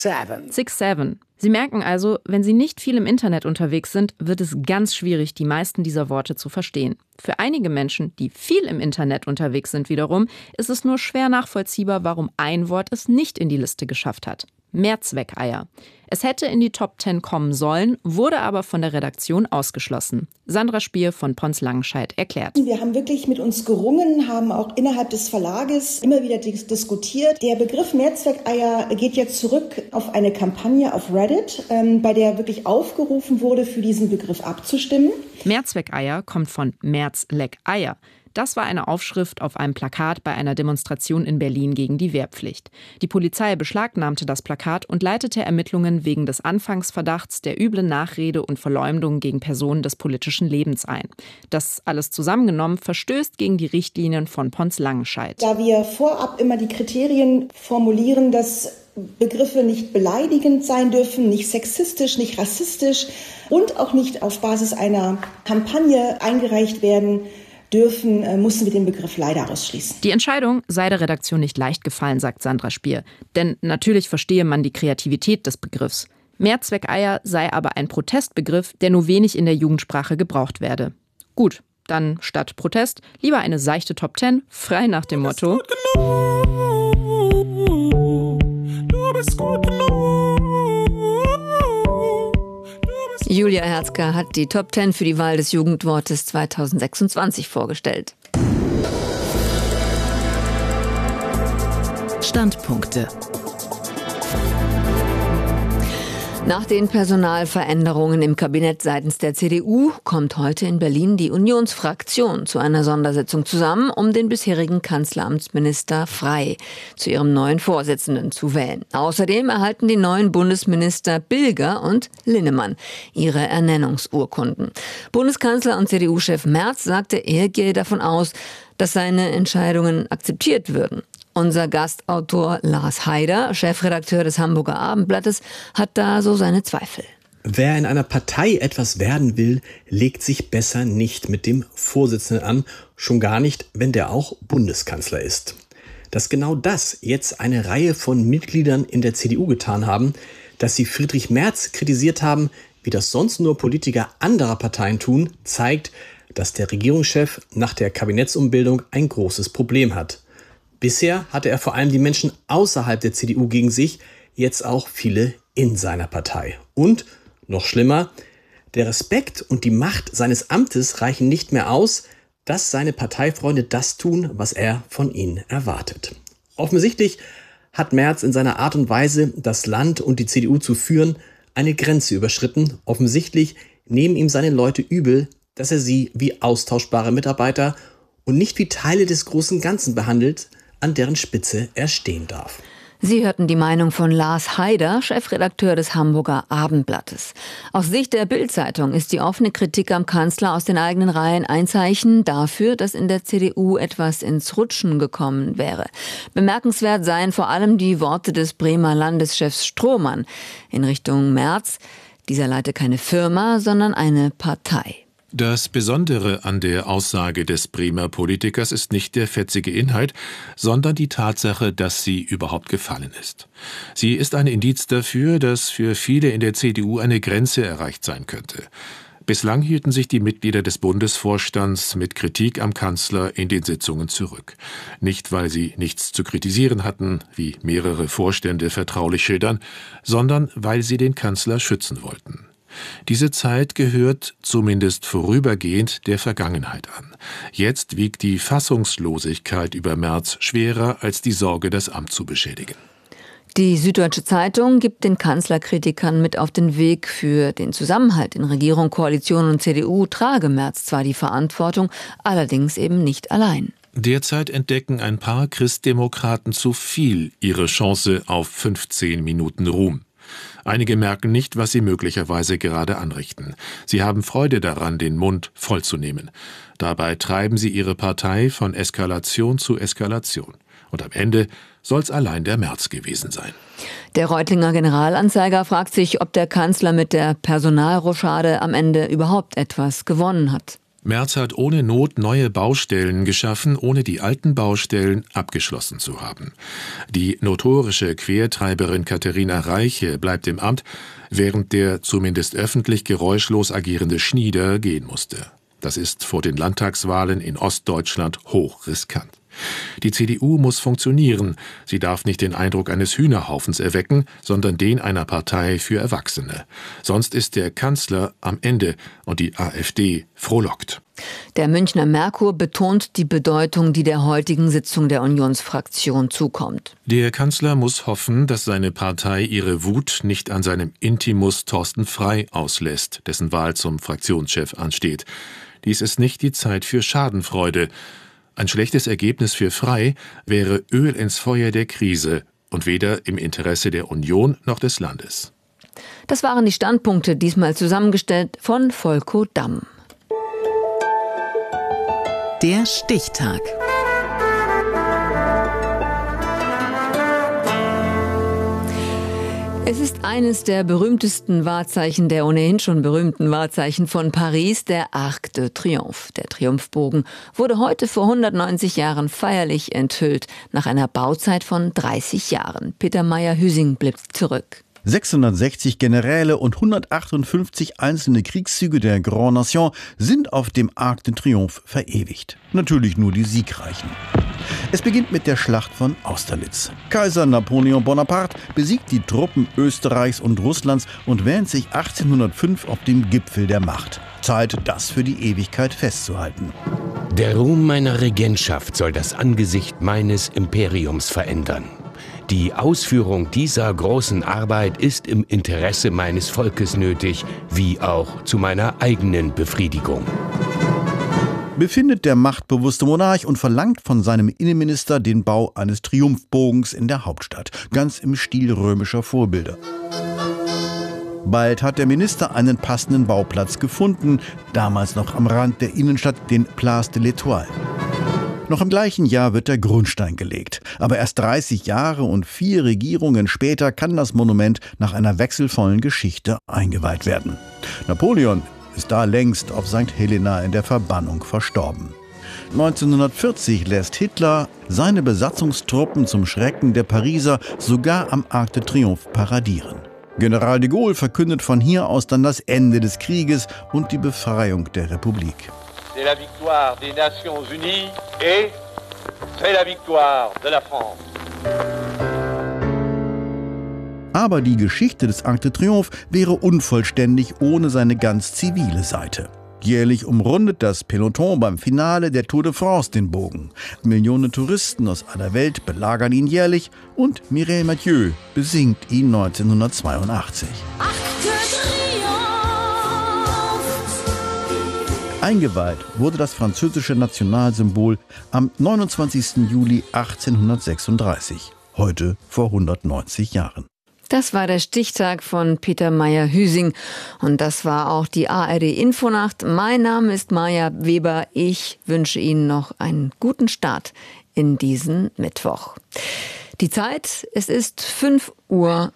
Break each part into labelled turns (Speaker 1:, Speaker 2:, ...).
Speaker 1: 6-7. Sie merken also, wenn Sie nicht viel im Internet unterwegs sind, wird es ganz schwierig, die meisten dieser Worte zu verstehen. Für einige Menschen, die viel im Internet unterwegs sind wiederum, ist es nur schwer nachvollziehbar, warum ein Wort es nicht in die Liste geschafft hat. Mehrzweckeier. Es hätte in die Top 10 kommen sollen, wurde aber von der Redaktion ausgeschlossen. Sandra Spier von Pons-Langenscheidt erklärt.
Speaker 2: Wir haben wirklich mit uns gerungen, haben auch innerhalb des Verlages immer wieder diskutiert. Der Begriff Mehrzweckeier geht jetzt zurück auf eine Kampagne auf Reddit, bei der wirklich aufgerufen wurde, für diesen Begriff abzustimmen.
Speaker 1: Mehrzweckeier kommt von Merz leck Eier. Das war eine Aufschrift auf einem Plakat bei einer Demonstration in Berlin gegen die Wehrpflicht. Die Polizei beschlagnahmte das Plakat und leitete Ermittlungen wegen des Anfangsverdachts der üblen Nachrede und Verleumdung gegen Personen des politischen Lebens ein. Das alles zusammengenommen verstößt gegen die Richtlinien von Pons-Langenscheidt.
Speaker 2: Da wir vorab immer die Kriterien formulieren, dass Begriffe nicht beleidigend sein dürfen, nicht sexistisch, nicht rassistisch und auch nicht auf Basis einer Kampagne eingereicht werden dürfen, mussten wir den Begriff leider ausschließen.
Speaker 1: Die Entscheidung sei der Redaktion nicht leicht gefallen, sagt Sandra Spier. Denn natürlich verstehe man die Kreativität des Begriffs. Mehrzweckeier sei aber ein Protestbegriff, der nur wenig in der Jugendsprache gebraucht werde. Gut, dann statt Protest lieber eine seichte Top 10, frei nach dem Motto: Du bist gut genug.
Speaker 3: Julia Herzger hat die Top 10 für die Wahl des Jugendwortes 2026 vorgestellt.
Speaker 4: Standpunkte.
Speaker 3: Nach den Personalveränderungen im Kabinett seitens der CDU kommt heute in Berlin die Unionsfraktion zu einer Sondersitzung zusammen, um den bisherigen Kanzleramtsminister Frey zu ihrem neuen Vorsitzenden zu wählen. Außerdem erhalten die neuen Bundesminister Bilger und Linnemann ihre Ernennungsurkunden. Bundeskanzler und CDU-Chef Merz sagte, er gehe davon aus, dass seine Entscheidungen akzeptiert würden. Unser Gastautor Lars Haider, Chefredakteur des Hamburger Abendblattes, hat da so seine Zweifel.
Speaker 5: Wer in einer Partei etwas werden will, legt sich besser nicht mit dem Vorsitzenden an, schon gar nicht, wenn der auch Bundeskanzler ist. Dass genau das jetzt eine Reihe von Mitgliedern in der CDU getan haben, dass sie Friedrich Merz kritisiert haben, wie das sonst nur Politiker anderer Parteien tun, zeigt, dass der Regierungschef nach der Kabinettsumbildung ein großes Problem hat. Bisher hatte er vor allem die Menschen außerhalb der CDU gegen sich, jetzt auch viele in seiner Partei. Und, noch schlimmer, der Respekt und die Macht seines Amtes reichen nicht mehr aus, dass seine Parteifreunde das tun, was er von ihnen erwartet. Offensichtlich hat Merz in seiner Art und Weise, das Land und die CDU zu führen, eine Grenze überschritten. Offensichtlich nehmen ihm seine Leute übel, dass er sie wie austauschbare Mitarbeiter und nicht wie Teile des großen Ganzen behandelt, an deren Spitze er stehen darf.
Speaker 3: Sie hörten die Meinung von Lars Haider, Chefredakteur des Hamburger Abendblattes. Aus Sicht der Bild-Zeitung ist die offene Kritik am Kanzler aus den eigenen Reihen ein Zeichen dafür, dass in der CDU etwas ins Rutschen gekommen wäre. Bemerkenswert seien vor allem die Worte des Bremer Landeschefs Strohmann in Richtung Merz. Dieser leite keine Firma, sondern eine Partei.
Speaker 6: Das Besondere an der Aussage des Bremer Politikers ist nicht der fetzige Inhalt, sondern die Tatsache, dass sie überhaupt gefallen ist. Sie ist ein Indiz dafür, dass für viele in der CDU eine Grenze erreicht sein könnte. Bislang hielten sich die Mitglieder des Bundesvorstands mit Kritik am Kanzler in den Sitzungen zurück. Nicht, weil sie nichts zu kritisieren hatten, wie mehrere Vorstände vertraulich schildern, sondern weil sie den Kanzler schützen wollten. Diese Zeit gehört, zumindest vorübergehend, der Vergangenheit an. Jetzt wiegt die Fassungslosigkeit über Merz schwerer als die Sorge, das Amt zu beschädigen.
Speaker 3: Die Süddeutsche Zeitung gibt den Kanzlerkritikern mit auf den Weg: Für den Zusammenhalt in Regierung, Koalition und CDU trage Merz zwar die Verantwortung, allerdings eben nicht allein.
Speaker 6: Derzeit entdecken ein paar Christdemokraten zu viel ihre Chance auf 15 Minuten Ruhm. Einige merken nicht, was sie möglicherweise gerade anrichten. Sie haben Freude daran, den Mund vollzunehmen. Dabei treiben sie ihre Partei von Eskalation zu Eskalation. Und am Ende soll's allein der Merz gewesen sein.
Speaker 3: Der Reutlinger Generalanzeiger fragt sich, ob der Kanzler mit der Personalrochade am Ende überhaupt etwas gewonnen hat.
Speaker 6: Merz hat ohne Not neue Baustellen geschaffen, ohne die alten Baustellen abgeschlossen zu haben. Die notorische Quertreiberin Katharina Reiche bleibt im Amt, während der zumindest öffentlich geräuschlos agierende Schnieder gehen musste. Das ist vor den Landtagswahlen in Ostdeutschland hochriskant. Die CDU muss funktionieren. Sie darf nicht den Eindruck eines Hühnerhaufens erwecken, sondern den einer Partei für Erwachsene. Sonst ist der Kanzler am Ende und die AfD frohlockt.
Speaker 3: Der Münchner Merkur betont die Bedeutung, die der heutigen Sitzung der Unionsfraktion zukommt.
Speaker 6: Der Kanzler muss hoffen, dass seine Partei ihre Wut nicht an seinem Intimus Thorsten Frey auslässt, dessen Wahl zum Fraktionschef ansteht. Dies ist nicht die Zeit für Schadenfreude. Ein schlechtes Ergebnis für Frey wäre Öl ins Feuer der Krise und weder im Interesse der Union noch des Landes.
Speaker 3: Das waren die Standpunkte, diesmal zusammengestellt von Volko Damm.
Speaker 4: Der Stichtag.
Speaker 3: Es ist eines der berühmtesten Wahrzeichen, der ohnehin schon berühmten Wahrzeichen von Paris, der Arc de Triomphe. Der Triumphbogen wurde heute vor 190 Jahren feierlich enthüllt, nach einer Bauzeit von 30 Jahren. Peter Meyer-Hüsing blickt zurück.
Speaker 7: 660 Generäle und 158 einzelne Kriegszüge der Grand Nation sind auf dem Arc de Triomphe verewigt. Natürlich nur die siegreichen. Es beginnt mit der Schlacht von Austerlitz. Kaiser Napoleon Bonaparte besiegt die Truppen Österreichs und Russlands und wähnt sich 1805 auf dem Gipfel der Macht. Zeit, das für die Ewigkeit festzuhalten.
Speaker 8: Der Ruhm meiner Regentschaft soll das Angesicht meines Imperiums verändern. Die Ausführung dieser großen Arbeit ist im Interesse meines Volkes nötig, wie auch zu meiner eigenen Befriedigung.
Speaker 7: Befindet der machtbewusste Monarch und verlangt von seinem Innenminister den Bau eines Triumphbogens in der Hauptstadt, ganz im Stil römischer Vorbilder. Bald hat der Minister einen passenden Bauplatz gefunden, damals noch am Rand der Innenstadt, den Place de l'Étoile. Noch im gleichen Jahr wird der Grundstein gelegt. Aber erst 30 Jahre und 4 Regierungen später kann das Monument nach einer wechselvollen Geschichte eingeweiht werden. Napoleon ist da längst auf St. Helena in der Verbannung verstorben. 1940 lässt Hitler seine Besatzungstruppen zum Schrecken der Pariser sogar am Arc de Triomphe paradieren. General de Gaulle verkündet von hier aus dann das Ende des Krieges und die Befreiung der Republik.
Speaker 9: C'est la victoire des Nations Unies et c'est la victoire de la France.
Speaker 7: Aber die Geschichte des Arc de Triomphe wäre unvollständig ohne seine ganz zivile Seite. Jährlich umrundet das Peloton beim Finale der Tour de France den Bogen. Millionen Touristen aus aller Welt belagern ihn jährlich und Mireille Mathieu besingt ihn 1982. Eingeweiht wurde das französische Nationalsymbol am 29. Juli 1836, heute vor 190 Jahren.
Speaker 3: Das war der Stichtag von Peter Meyer-Hüsing und das war auch die ARD-Infonacht. Mein Name ist Maja Weber. Ich wünsche Ihnen noch einen guten Start in diesen Mittwoch. Die Zeit, es ist 5:58 Uhr.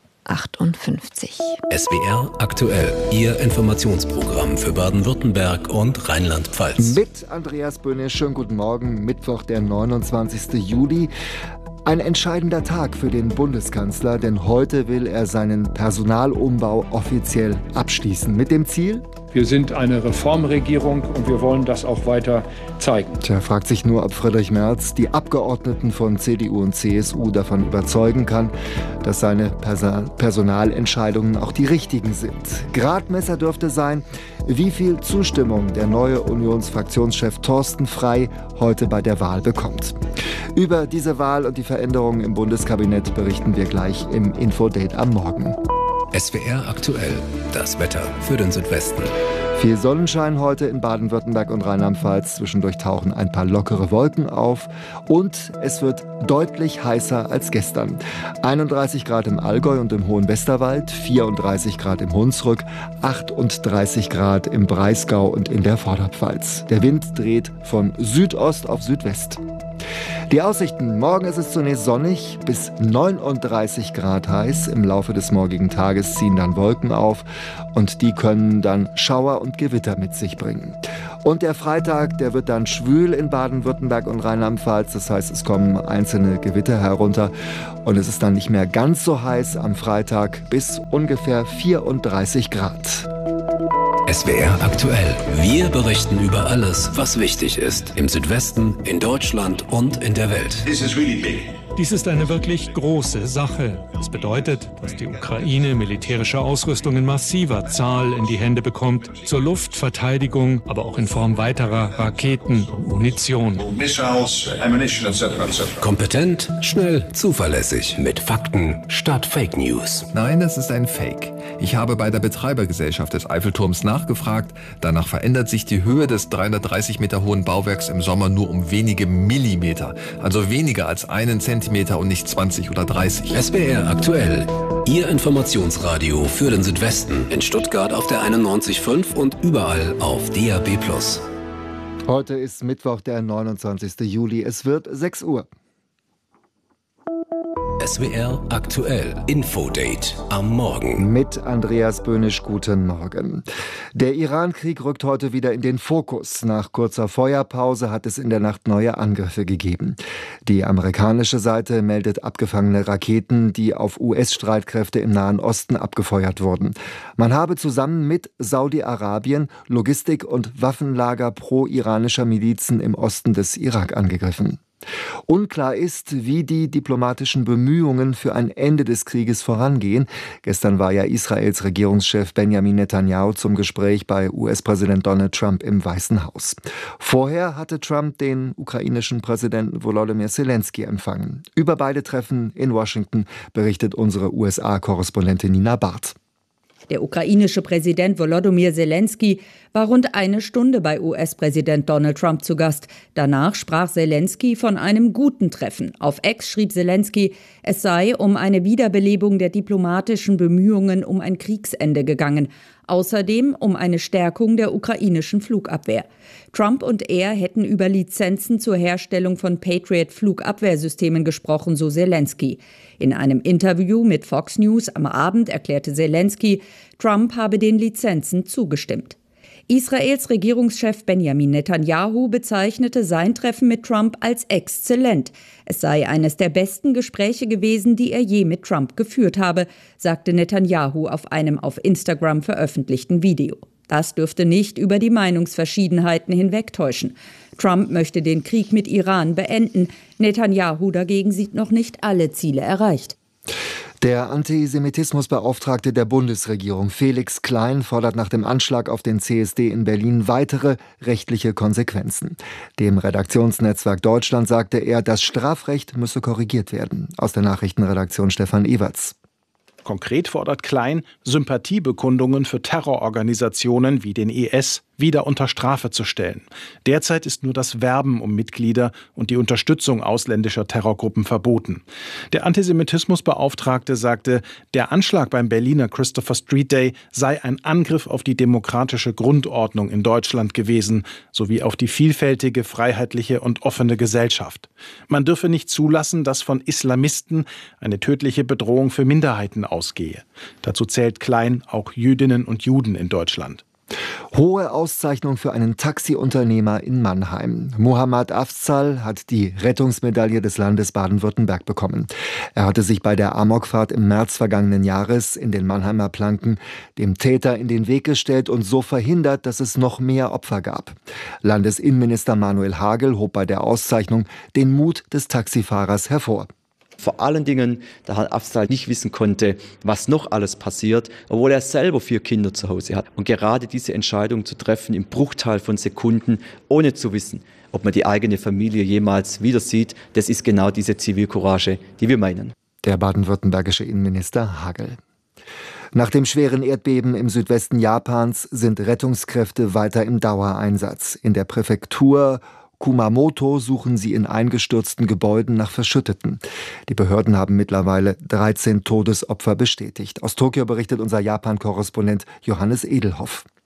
Speaker 4: SWR aktuell, Ihr Informationsprogramm für Baden-Württemberg und Rheinland-Pfalz.
Speaker 10: Mit Andreas Böhne, schönen guten Morgen, Mittwoch, der 29. Juli. Ein entscheidender Tag für den Bundeskanzler, denn heute will er seinen Personalumbau offiziell abschließen. Mit dem Ziel?
Speaker 11: Wir sind eine Reformregierung und wir wollen das auch weiter zeigen.
Speaker 10: Tja, fragt sich nur, ob Friedrich Merz die Abgeordneten von CDU und CSU davon überzeugen kann, dass seine Personalentscheidungen auch die richtigen sind. Gradmesser dürfte sein, wie viel Zustimmung der neue Unionsfraktionschef Thorsten Frey heute bei der Wahl bekommt. Über diese Wahl und die Veränderungen im Bundeskabinett berichten wir gleich im Infodate am Morgen.
Speaker 4: SWR aktuell, das Wetter für den Südwesten.
Speaker 10: Viel Sonnenschein heute in Baden-Württemberg und Rheinland-Pfalz. Zwischendurch tauchen ein paar lockere Wolken auf. Und es wird deutlich heißer als gestern. 31 Grad im Allgäu und im Hohen Westerwald, 34 Grad im Hunsrück, 38 Grad im Breisgau und in der Vorderpfalz. Der Wind dreht von Südost auf Südwest. Die Aussichten: Morgen ist es zunächst sonnig, bis 39 Grad heiß. Im Laufe des morgigen Tages ziehen dann Wolken auf und die können dann Schauer und Gewitter mit sich bringen. Und der Freitag, der wird dann schwül in Baden-Württemberg und Rheinland-Pfalz. Das heißt, es kommen einzelne Gewitter herunter und es ist dann nicht mehr ganz so heiß am Freitag, bis ungefähr 34 Grad.
Speaker 4: SWR aktuell. Wir berichten über alles, was wichtig ist. Im Südwesten, in Deutschland und in der Welt.
Speaker 12: Dies ist eine wirklich große Sache. Es bedeutet, dass die Ukraine militärische Ausrüstung in massiver Zahl in die Hände bekommt, zur Luftverteidigung, aber auch in Form weiterer Raketen und Munition.
Speaker 4: Kompetent, schnell, zuverlässig, mit Fakten statt Fake News.
Speaker 13: Nein, das ist ein Fake. Ich habe bei der Betreibergesellschaft des Eiffelturms nachgefragt. Danach verändert sich die Höhe des 330 Meter hohen Bauwerks im Sommer nur um wenige Millimeter. Also weniger als 1 Zentimeter und nicht 20 oder 30.
Speaker 4: SWR aktuell. Ihr Informationsradio für den Südwesten. In Stuttgart auf der 91.5 und überall auf DAB+.
Speaker 10: Heute ist Mittwoch, der 29. Juli. Es wird 6 Uhr.
Speaker 4: SWR aktuell. Infodate am Morgen.
Speaker 10: Mit Andreas Böhnisch, guten Morgen. Der Iran-Krieg rückt heute wieder in den Fokus. Nach kurzer Feuerpause hat es in der Nacht neue Angriffe gegeben. Die amerikanische Seite meldet abgefangene Raketen, die auf US-Streitkräfte im Nahen Osten abgefeuert wurden. Man habe zusammen mit Saudi-Arabien Logistik- und Waffenlager pro-iranischer Milizen im Osten des Irak angegriffen. Unklar ist, wie die diplomatischen Bemühungen für ein Ende des Krieges vorangehen. Gestern war ja Israels Regierungschef Benjamin Netanyahu zum Gespräch bei US-Präsident Donald Trump im Weißen Haus. Vorher hatte Trump den ukrainischen Präsidenten Volodymyr Zelensky empfangen. Über beide Treffen in Washington berichtet unsere USA-Korrespondentin Nina Barth.
Speaker 14: Der ukrainische Präsident Volodymyr Zelensky war rund eine Stunde bei US-Präsident Donald Trump zu Gast. Danach sprach Zelensky von einem guten Treffen. Auf X schrieb Zelensky, es sei um eine Wiederbelebung der diplomatischen Bemühungen um ein Kriegsende gegangen. Außerdem um eine Stärkung der ukrainischen Flugabwehr. Trump und er hätten über Lizenzen zur Herstellung von Patriot-Flugabwehrsystemen gesprochen, so Zelensky. In einem Interview mit Fox News am Abend erklärte Zelensky, Trump habe den Lizenzen zugestimmt. Israels Regierungschef Benjamin Netanyahu bezeichnete sein Treffen mit Trump als exzellent. Es sei eines der besten Gespräche gewesen, die er je mit Trump geführt habe, sagte Netanyahu auf einem auf Instagram veröffentlichten Video. Das dürfte nicht über die Meinungsverschiedenheiten hinwegtäuschen. Trump möchte den Krieg mit Iran beenden. Netanyahu dagegen sieht noch nicht alle Ziele erreicht.
Speaker 10: Der Antisemitismusbeauftragte der Bundesregierung Felix Klein fordert nach dem Anschlag auf den CSD in Berlin weitere rechtliche Konsequenzen. Dem Redaktionsnetzwerk Deutschland sagte er, das Strafrecht müsse korrigiert werden. Aus der Nachrichtenredaktion Stefan Ewerts.
Speaker 15: Konkret fordert Klein, Sympathiebekundungen für Terrororganisationen wie den IS wieder unter Strafe zu stellen. Derzeit ist nur das Werben um Mitglieder und die Unterstützung ausländischer Terrorgruppen verboten. Der Antisemitismusbeauftragte sagte, der Anschlag beim Berliner Christopher Street Day sei ein Angriff auf die demokratische Grundordnung in Deutschland gewesen, sowie auf die vielfältige, freiheitliche und offene Gesellschaft. Man dürfe nicht zulassen, dass von Islamisten eine tödliche Bedrohung für Minderheiten ausgehe. Dazu zählt Klein auch Jüdinnen und Juden in Deutschland.
Speaker 10: Hohe Auszeichnung für einen Taxiunternehmer in Mannheim. Mohammad Afzal hat die Rettungsmedaille des Landes Baden-Württemberg bekommen. Er hatte sich bei der Amokfahrt im März vergangenen Jahres in den Mannheimer Planken dem Täter in den Weg gestellt und so verhindert, dass es noch mehr Opfer gab. Landesinnenminister Manuel Hagel hob bei der Auszeichnung den Mut des Taxifahrers hervor.
Speaker 16: Vor allen Dingen, da Herr Afzal nicht wissen konnte, was noch alles passiert, obwohl er selber 4 Kinder zu Hause hat. Und gerade diese Entscheidung zu treffen im Bruchteil von Sekunden, ohne zu wissen, ob man die eigene Familie jemals wieder sieht, das ist genau diese Zivilcourage, die wir meinen.
Speaker 10: Der baden-württembergische Innenminister Hagel. Nach dem schweren Erdbeben im Südwesten Japans sind Rettungskräfte weiter im Dauereinsatz. In der Präfektur Kumamoto suchen sie in eingestürzten Gebäuden nach Verschütteten. Die Behörden haben mittlerweile 13 Todesopfer bestätigt. Aus Tokio berichtet unser Japan-Korrespondent Johannes Edelhoff.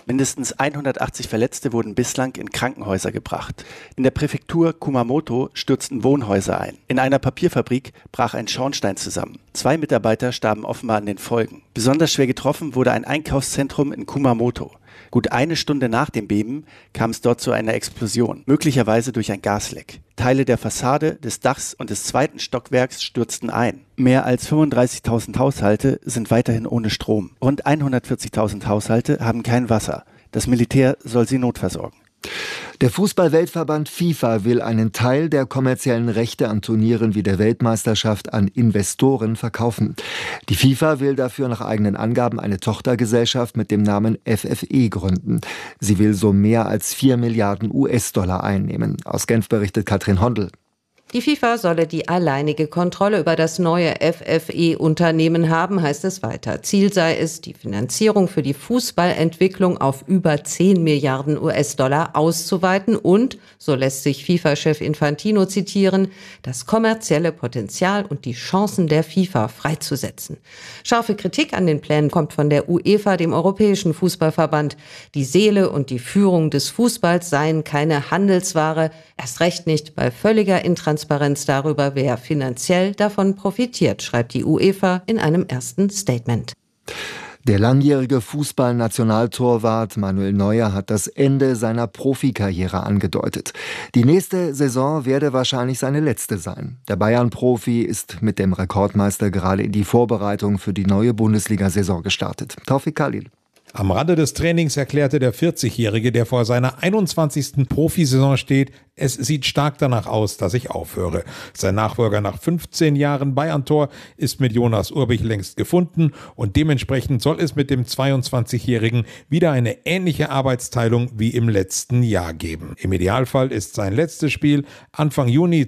Speaker 17: Mindestens 180 Verletzte wurden bislang in Krankenhäuser gebracht. In der Präfektur Kumamoto stürzten Wohnhäuser ein. In einer Papierfabrik brach ein Schornstein zusammen. 2 Mitarbeiter starben offenbar an den Folgen. Besonders schwer getroffen wurde ein Einkaufszentrum in Kumamoto. Gut eine Stunde nach dem Beben kam es dort zu einer Explosion, möglicherweise durch ein Gasleck. Teile der Fassade, des Dachs und des 2. Stockwerks stürzten ein. Mehr als 35.000 Haushalte sind weiterhin ohne Strom. Rund 140.000 Haushalte haben kein Wasser. Das Militär soll sie notversorgen.
Speaker 10: Der Fußball-Weltverband FIFA will einen Teil der kommerziellen Rechte an Turnieren wie der Weltmeisterschaft an Investoren verkaufen. Die FIFA will dafür nach eigenen Angaben eine Tochtergesellschaft mit dem Namen FFE gründen. Sie will so mehr als 4 Milliarden US-Dollar einnehmen. Aus Genf berichtet Katrin Hondel.
Speaker 18: Die FIFA solle die alleinige Kontrolle über das neue FFE-Unternehmen haben, heißt es weiter. Ziel sei es, die Finanzierung für die Fußballentwicklung auf über 10 Milliarden US-Dollar auszuweiten und, so lässt sich FIFA-Chef Infantino zitieren, das kommerzielle Potenzial und die Chancen der FIFA freizusetzen. Scharfe Kritik an den Plänen kommt von der UEFA, dem Europäischen Fußballverband. Die Seele und die Führung des Fußballs seien keine Handelsware, erst recht nicht bei völliger Intransparenz darüber, wer finanziell davon profitiert, schreibt die UEFA in einem ersten Statement.
Speaker 10: Der langjährige Fußballnationaltorwart Manuel Neuer hat das Ende seiner Profikarriere angedeutet. Die nächste Saison werde wahrscheinlich seine letzte sein. Der Bayern-Profi ist mit dem Rekordmeister gerade in die Vorbereitung für die neue Bundesliga-Saison gestartet. Taufik Khalil.
Speaker 19: Am Rande des Trainings erklärte der 40-Jährige, der vor seiner 21. Profisaison steht, es sieht stark danach aus, dass ich aufhöre. Sein Nachfolger nach 15 Jahren Bayern-Tor ist mit Jonas Urbich längst gefunden und dementsprechend soll es mit dem 22-Jährigen wieder eine ähnliche Arbeitsteilung wie im letzten Jahr geben. Im Idealfall ist sein letztes Spiel Anfang Juni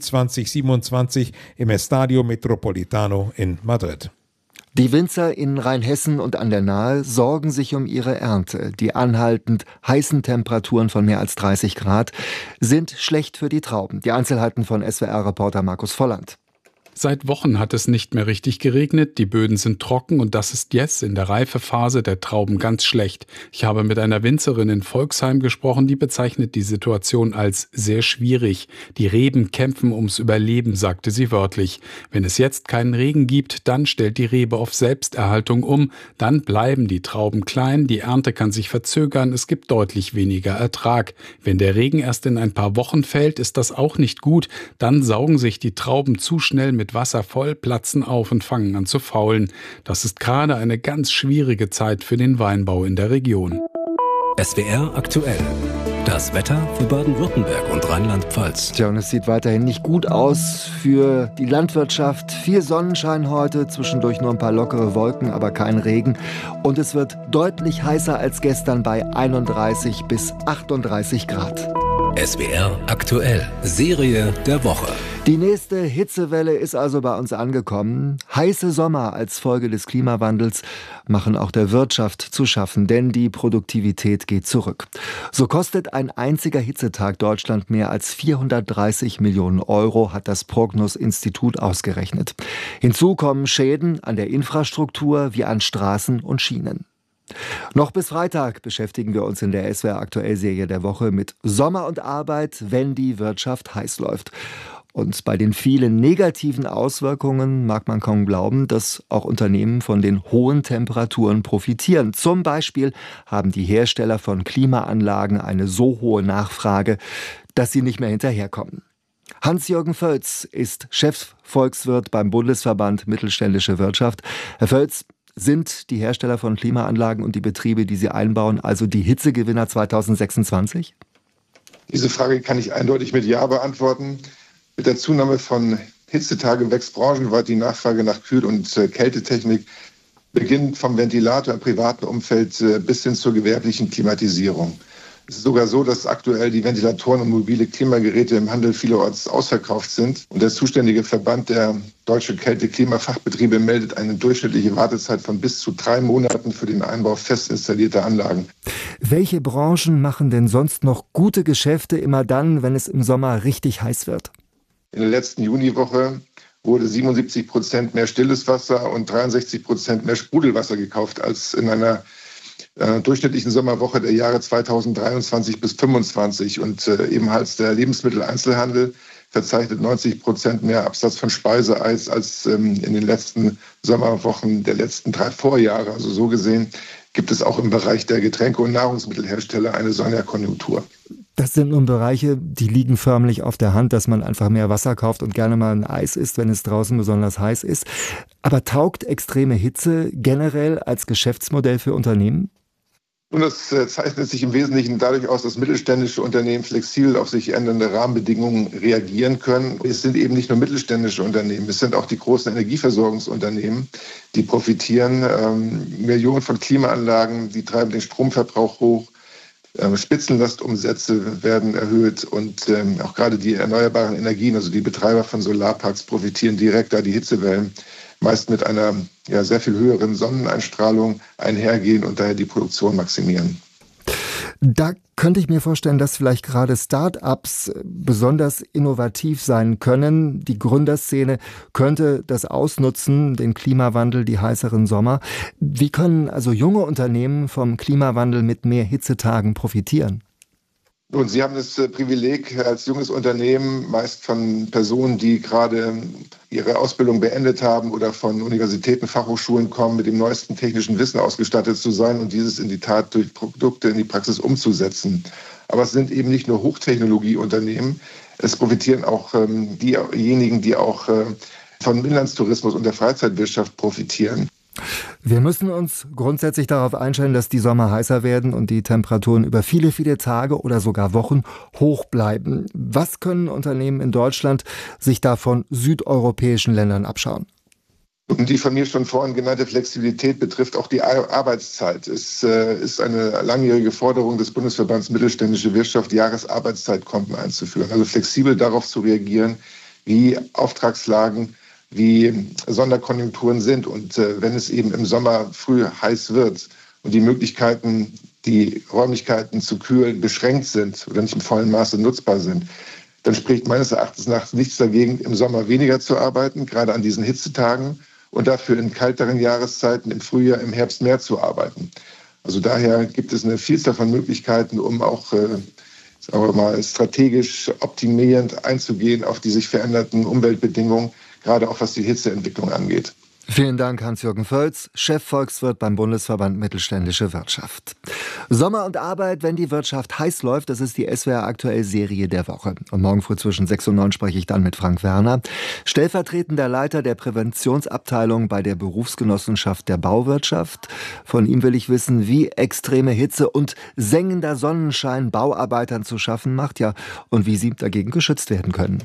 Speaker 19: 2027 im Estadio Metropolitano in Madrid.
Speaker 10: Die Winzer in Rheinhessen und an der Nahe sorgen sich um ihre Ernte. Die anhaltend heißen Temperaturen von mehr als 30 Grad sind schlecht für die Trauben. Die Einzelheiten von SWR-Reporter Markus Volland.
Speaker 20: Seit Wochen hat es nicht mehr richtig geregnet, die Böden sind trocken und das ist jetzt in der Reifephase der Trauben ganz schlecht. Ich habe mit einer Winzerin in Volksheim gesprochen, die bezeichnet die Situation als sehr schwierig. Die Reben kämpfen ums Überleben, sagte sie wörtlich. Wenn es jetzt keinen Regen gibt, dann stellt die Rebe auf Selbsterhaltung um, dann bleiben die Trauben klein, die Ernte kann sich verzögern, es gibt deutlich weniger Ertrag. Wenn der Regen erst in ein paar Wochen fällt, ist das auch nicht gut, dann saugen sich die Trauben zu schnell mit Wasser voll, platzen auf und fangen an zu faulen. Das ist gerade eine ganz schwierige Zeit für den Weinbau in der Region.
Speaker 4: SWR aktuell. Das Wetter für Baden-Württemberg und Rheinland-Pfalz.
Speaker 10: Tja, und es sieht weiterhin nicht gut aus für die Landwirtschaft. Viel Sonnenschein heute, zwischendurch nur ein paar lockere Wolken, aber kein Regen. Und es wird deutlich heißer als gestern bei 31 bis 38 Grad.
Speaker 4: SWR aktuell. Serie der Woche.
Speaker 10: Die nächste Hitzewelle ist also bei uns angekommen. Heiße Sommer als Folge des Klimawandels machen auch der Wirtschaft zu schaffen, denn die Produktivität geht zurück. So kostet ein einziger Hitzetag Deutschland mehr als 430 Millionen Euro, hat das Prognos-Institut ausgerechnet. Hinzu kommen Schäden an der Infrastruktur wie an Straßen und Schienen. Noch bis Freitag beschäftigen wir uns in der SWR-Aktuell-Serie der Woche mit Sommer und Arbeit, wenn die Wirtschaft heiß läuft. Und bei den vielen negativen Auswirkungen mag man kaum glauben, dass auch Unternehmen von den hohen Temperaturen profitieren. Zum Beispiel haben die Hersteller von Klimaanlagen eine so hohe Nachfrage, dass sie nicht mehr hinterherkommen. Hans-Jürgen Völz ist Chefvolkswirt beim Bundesverband Mittelständische Wirtschaft. Herr Völz, sind die Hersteller von Klimaanlagen und die Betriebe, die sie einbauen, also die Hitzegewinner 2026?
Speaker 21: Diese Frage kann ich eindeutig mit Ja beantworten. Mit der Zunahme von Hitzetagen wächst branchenweit die Nachfrage nach Kühl- und Kältetechnik, beginnend vom Ventilator im privaten Umfeld bis hin zur gewerblichen Klimatisierung. Es ist sogar so, dass aktuell die Ventilatoren und mobile Klimageräte im Handel vielerorts ausverkauft sind. Und der zuständige Verband der Deutsche Kälte-Klimafachbetriebe meldet eine durchschnittliche Wartezeit von bis zu 3 Monaten für den Einbau fest installierter Anlagen.
Speaker 10: Welche Branchen machen denn sonst noch gute Geschäfte immer dann, wenn es im Sommer richtig heiß wird?
Speaker 21: In der letzten Juniwoche wurde 77% mehr stilles Wasser und 63% mehr Sprudelwasser gekauft als in einer durchschnittlichen Sommerwoche der Jahre 2023 bis 2025. Und ebenfalls der Lebensmitteleinzelhandel verzeichnet 90% mehr Absatz von Speiseeis als in den letzten Sommerwochen der letzten 3 Vorjahre. Also so gesehen gibt es auch im Bereich der Getränke- und Nahrungsmittelhersteller eine Sonderkonjunktur.
Speaker 10: Das sind nun Bereiche, die liegen förmlich auf der Hand, dass man einfach mehr Wasser kauft und gerne mal ein Eis isst, wenn es draußen besonders heiß ist. Aber taugt extreme Hitze generell als Geschäftsmodell für Unternehmen?
Speaker 21: Und das zeichnet sich im Wesentlichen dadurch aus, dass mittelständische Unternehmen flexibel auf sich ändernde Rahmenbedingungen reagieren können. Es sind eben nicht nur mittelständische Unternehmen, es sind auch die großen Energieversorgungsunternehmen, die profitieren. Millionen von Klimaanlagen, die treiben den Stromverbrauch hoch. Spitzenlastumsätze werden erhöht und auch gerade die erneuerbaren Energien, also die Betreiber von Solarparks, profitieren direkt, da die Hitzewellen meist mit einer sehr viel höheren Sonneneinstrahlung einhergehen und daher die Produktion maximieren.
Speaker 10: Da könnte ich mir vorstellen, dass vielleicht gerade Start-ups besonders innovativ sein können. Die Gründerszene könnte das ausnutzen, den Klimawandel, die heißeren Sommer. Wie können also junge Unternehmen vom Klimawandel mit mehr Hitzetagen profitieren?
Speaker 21: Und Sie haben das Privileg als junges Unternehmen, meist von Personen, die gerade ihre Ausbildung beendet haben oder von Universitäten, Fachhochschulen kommen, mit dem neuesten technischen Wissen ausgestattet zu sein und dieses in die Tat durch Produkte in die Praxis umzusetzen. Aber es sind eben nicht nur Hochtechnologieunternehmen, es profitieren auch diejenigen, die auch vom Inlandstourismus und der Freizeitwirtschaft profitieren.
Speaker 10: Wir müssen uns grundsätzlich darauf einstellen, dass die Sommer heißer werden und die Temperaturen über viele, viele Tage oder sogar Wochen hoch bleiben. Was können Unternehmen in Deutschland sich da von südeuropäischen Ländern abschauen?
Speaker 21: Und die von mir schon vorhin genannte Flexibilität betrifft auch die Arbeitszeit. Es ist eine langjährige Forderung des Bundesverbands Mittelständische Wirtschaft, Jahresarbeitszeitkonten einzuführen. Also flexibel darauf zu reagieren, wie Auftragslagen, wie Sonderkonjunkturen sind. Und wenn es eben im Sommer früh heiß wird und die Möglichkeiten, die Räumlichkeiten zu kühlen, beschränkt sind oder nicht im vollen Maße nutzbar sind, dann spricht meines Erachtens nach nichts dagegen, im Sommer weniger zu arbeiten, gerade an diesen Hitzetagen, und dafür in kalteren Jahreszeiten, im Frühjahr, im Herbst mehr zu arbeiten. Also daher gibt es eine Vielzahl von Möglichkeiten, um auch sagen wir mal, strategisch optimierend einzugehen auf die sich veränderten Umweltbedingungen, gerade auch was die Hitzeentwicklung angeht.
Speaker 10: Vielen Dank, Hans-Jürgen Völz, Chefvolkswirt beim Bundesverband Mittelständische Wirtschaft. Sommer und Arbeit, wenn die Wirtschaft heiß läuft, das ist die SWR aktuell Serie der Woche. Und morgen früh zwischen 6 und 9 spreche ich dann mit Frank Werner, stellvertretender Leiter der Präventionsabteilung bei der Berufsgenossenschaft der Bauwirtschaft. Von ihm will ich wissen, wie extreme Hitze und sengender Sonnenschein Bauarbeitern zu schaffen macht, ja, und wie sie dagegen geschützt werden können.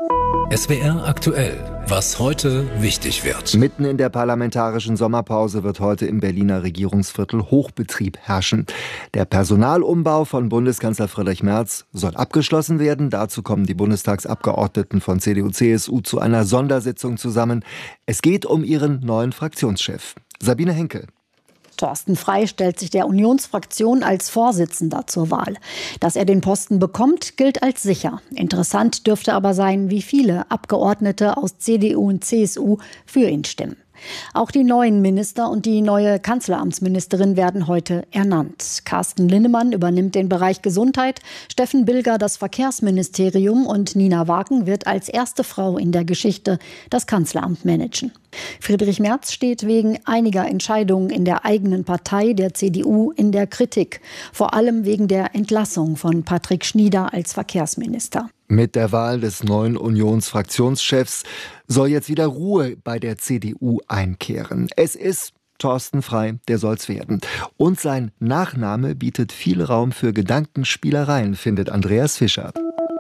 Speaker 4: SWR aktuell, was heute wichtig wird.
Speaker 10: Mitten in der parlamentarischen Sommerpause wird heute im Berliner Regierungsviertel Hochbetrieb herrschen. Der Personalumbau von Bundeskanzler Friedrich Merz soll abgeschlossen werden. Dazu kommen die Bundestagsabgeordneten von CDU, CSU zu einer Sondersitzung zusammen. Es geht um ihren neuen Fraktionschef. Sabine Henkel.
Speaker 2: Thorsten Frey stellt sich der Unionsfraktion als Vorsitzender zur Wahl. Dass er den Posten bekommt, gilt als sicher. Interessant dürfte aber sein, wie viele Abgeordnete aus CDU und CSU für ihn stimmen. Auch die neuen Minister und die neue Kanzleramtsministerin werden heute ernannt. Carsten Linnemann übernimmt den Bereich Gesundheit, Steffen Bilger das Verkehrsministerium und Nina Wagen wird als erste Frau in der Geschichte das Kanzleramt managen. Friedrich Merz steht wegen einiger Entscheidungen in der eigenen Partei, der CDU, in der Kritik. Vor allem wegen der Entlassung von Patrick Schnieder als Verkehrsminister.
Speaker 10: Mit der Wahl des neuen Unionsfraktionschefs soll jetzt wieder Ruhe bei der CDU einkehren. Es ist Thorsten Frey, der soll's werden. Und sein Nachname bietet viel Raum für Gedankenspielereien, findet Andreas Fischer.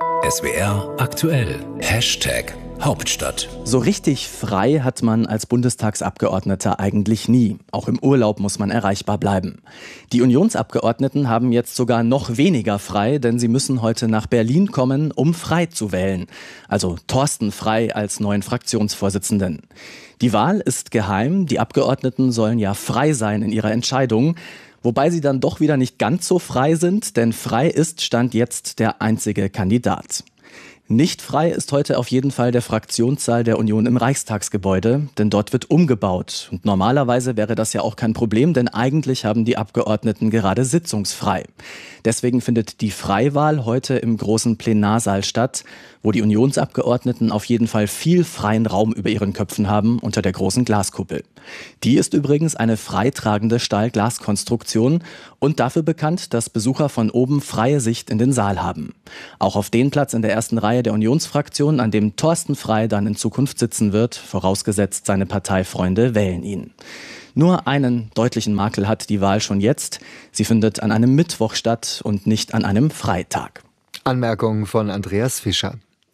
Speaker 4: SWR aktuell. #Hauptstadt.
Speaker 22: So richtig frei hat man als Bundestagsabgeordneter eigentlich nie. Auch im Urlaub muss man erreichbar bleiben. Die Unionsabgeordneten haben jetzt sogar noch weniger frei, denn sie müssen heute nach Berlin kommen, um Frey zu wählen. Also Thorsten Frey als neuen Fraktionsvorsitzenden. Die Wahl ist geheim. Die Abgeordneten sollen ja frei sein in ihrer Entscheidung. Wobei sie dann doch wieder nicht ganz so frei sind, denn Frey ist Stand jetzt der einzige Kandidat. Nicht frei ist heute auf jeden Fall der Fraktionssaal der Union im Reichstagsgebäude, denn dort wird umgebaut. Und normalerweise wäre das ja auch kein Problem, denn eigentlich haben die Abgeordneten gerade sitzungsfrei. Deswegen findet die Freiwahl heute im großen Plenarsaal statt, wo die Unionsabgeordneten auf jeden Fall viel freien Raum über ihren Köpfen haben unter der großen Glaskuppel. Die ist übrigens eine freitragende Stahlglaskonstruktion und dafür bekannt, dass Besucher von oben freie Sicht in den Saal haben. Auch auf den Platz in der ersten Reihe der Unionsfraktion, an dem Thorsten Frey dann in Zukunft sitzen wird, vorausgesetzt seine Parteifreunde wählen ihn. Nur einen deutlichen Makel hat die Wahl schon jetzt. Sie findet an einem Mittwoch statt und nicht an einem Freitag.
Speaker 10: Anmerkung von Andreas Fischer.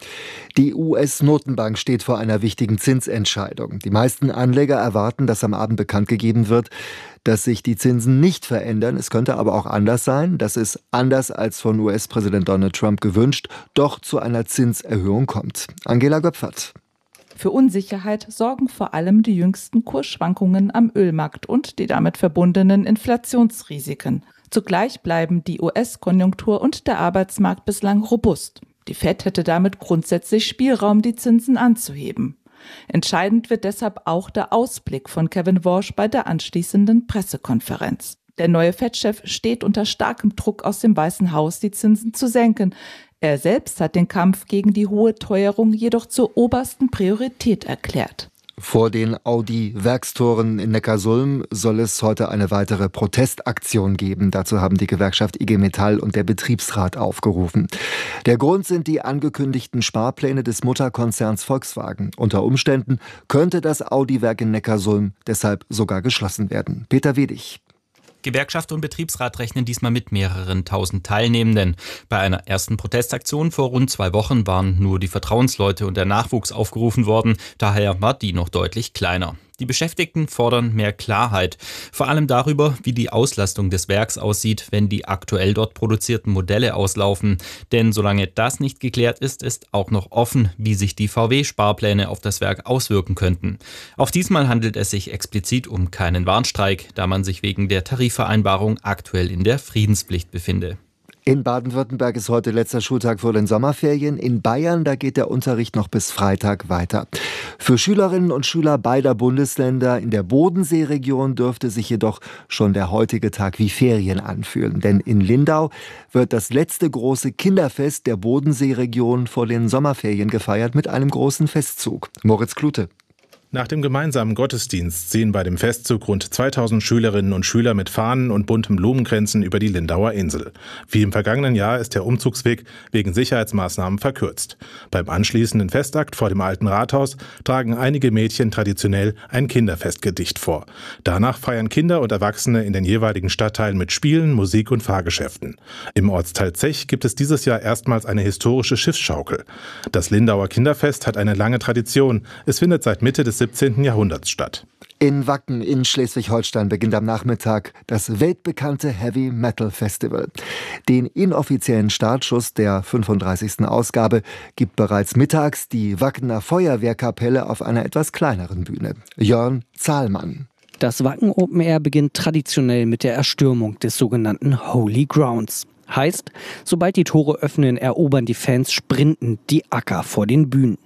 Speaker 10: Die US-Notenbank steht vor einer wichtigen Zinsentscheidung. Die meisten Anleger erwarten, dass am Abend bekannt gegeben wird, dass sich die Zinsen nicht verändern. Es könnte aber auch anders sein, dass es, anders als von US-Präsident Donald Trump gewünscht, doch zu einer Zinserhöhung kommt. Angela Göpfert.
Speaker 1: Für Unsicherheit sorgen vor allem die jüngsten Kursschwankungen am Ölmarkt und die damit verbundenen Inflationsrisiken. Zugleich bleiben die US-Konjunktur und der Arbeitsmarkt bislang robust. Die Fed hätte damit grundsätzlich Spielraum, die Zinsen anzuheben. Entscheidend wird deshalb auch der Ausblick von Kevin Warsh bei der anschließenden Pressekonferenz. Der neue Fed-Chef steht unter starkem Druck aus dem Weißen Haus, die Zinsen zu senken. Er selbst hat den Kampf gegen die hohe Teuerung jedoch zur obersten Priorität erklärt.
Speaker 10: Vor den Audi-Werkstoren in Neckarsulm soll es heute eine weitere Protestaktion geben. Dazu haben die Gewerkschaft IG Metall und der Betriebsrat aufgerufen. Der Grund sind die angekündigten Sparpläne des Mutterkonzerns Volkswagen. Unter Umständen könnte das Audi-Werk in Neckarsulm deshalb sogar geschlossen werden. Peter Wedig.
Speaker 5: Gewerkschaft und Betriebsrat rechnen diesmal mit mehreren tausend Teilnehmenden. Bei einer ersten Protestaktion vor rund 2 Wochen waren nur die Vertrauensleute und der Nachwuchs aufgerufen worden. Daher war die noch deutlich kleiner. Die Beschäftigten fordern mehr Klarheit, vor allem darüber, wie die Auslastung des Werks aussieht, wenn die aktuell dort produzierten Modelle auslaufen. Denn solange das nicht geklärt ist, ist auch noch offen, wie sich die VW-Sparpläne auf das Werk auswirken könnten. Auch diesmal handelt es sich explizit um keinen Warnstreik, da man sich wegen der Tarifvereinbarung aktuell in der Friedenspflicht befinde.
Speaker 10: In Baden-Württemberg ist heute letzter Schultag vor den Sommerferien. In Bayern, da geht der Unterricht noch bis Freitag weiter. Für Schülerinnen und Schüler beider Bundesländer in der Bodenseeregion dürfte sich jedoch schon der heutige Tag wie Ferien anfühlen. Denn in Lindau wird das letzte große Kinderfest der Bodenseeregion vor den Sommerferien gefeiert mit einem großen Festzug. Moritz Klute.
Speaker 23: Nach dem gemeinsamen Gottesdienst ziehen bei dem Festzug rund 2000 Schülerinnen und Schüler mit Fahnen und bunten Blumenkränzen über die Lindauer Insel. Wie im vergangenen Jahr ist der Umzugsweg wegen Sicherheitsmaßnahmen verkürzt. Beim anschließenden Festakt vor dem Alten Rathaus tragen einige Mädchen traditionell ein Kinderfestgedicht vor. Danach feiern Kinder und Erwachsene in den jeweiligen Stadtteilen mit Spielen, Musik und Fahrgeschäften. Im Ortsteil Zech gibt es dieses Jahr erstmals eine historische Schiffsschaukel. Das Lindauer Kinderfest hat eine lange Tradition. Es findet seit Mitte des 17. Jahrhunderts statt.
Speaker 10: In Wacken in Schleswig-Holstein beginnt am Nachmittag das weltbekannte Heavy Metal Festival. Den inoffiziellen Startschuss der 35. Ausgabe gibt bereits mittags die Wackener Feuerwehrkapelle auf einer etwas kleineren Bühne. Jörn Zahlmann.
Speaker 24: Das Wacken Open Air beginnt traditionell mit der Erstürmung des sogenannten Holy Grounds. Heißt, sobald die Tore öffnen, erobern die Fans sprintend die Acker vor den Bühnen.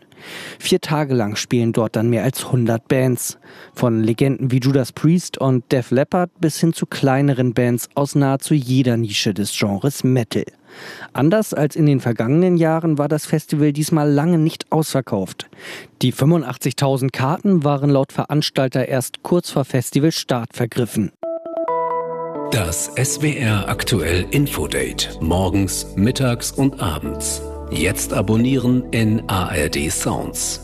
Speaker 24: 4 Tage lang spielen dort dann mehr als 100 Bands. Von Legenden wie Judas Priest und Def Leppard bis hin zu kleineren Bands aus nahezu jeder Nische des Genres Metal. Anders als in den vergangenen Jahren war das Festival diesmal lange nicht ausverkauft. Die 85.000 Karten waren laut Veranstalter erst kurz vor Festivalstart vergriffen.
Speaker 4: Das SWR aktuell Infodate. Morgens, mittags und abends. Jetzt abonnieren in ARD Sounds.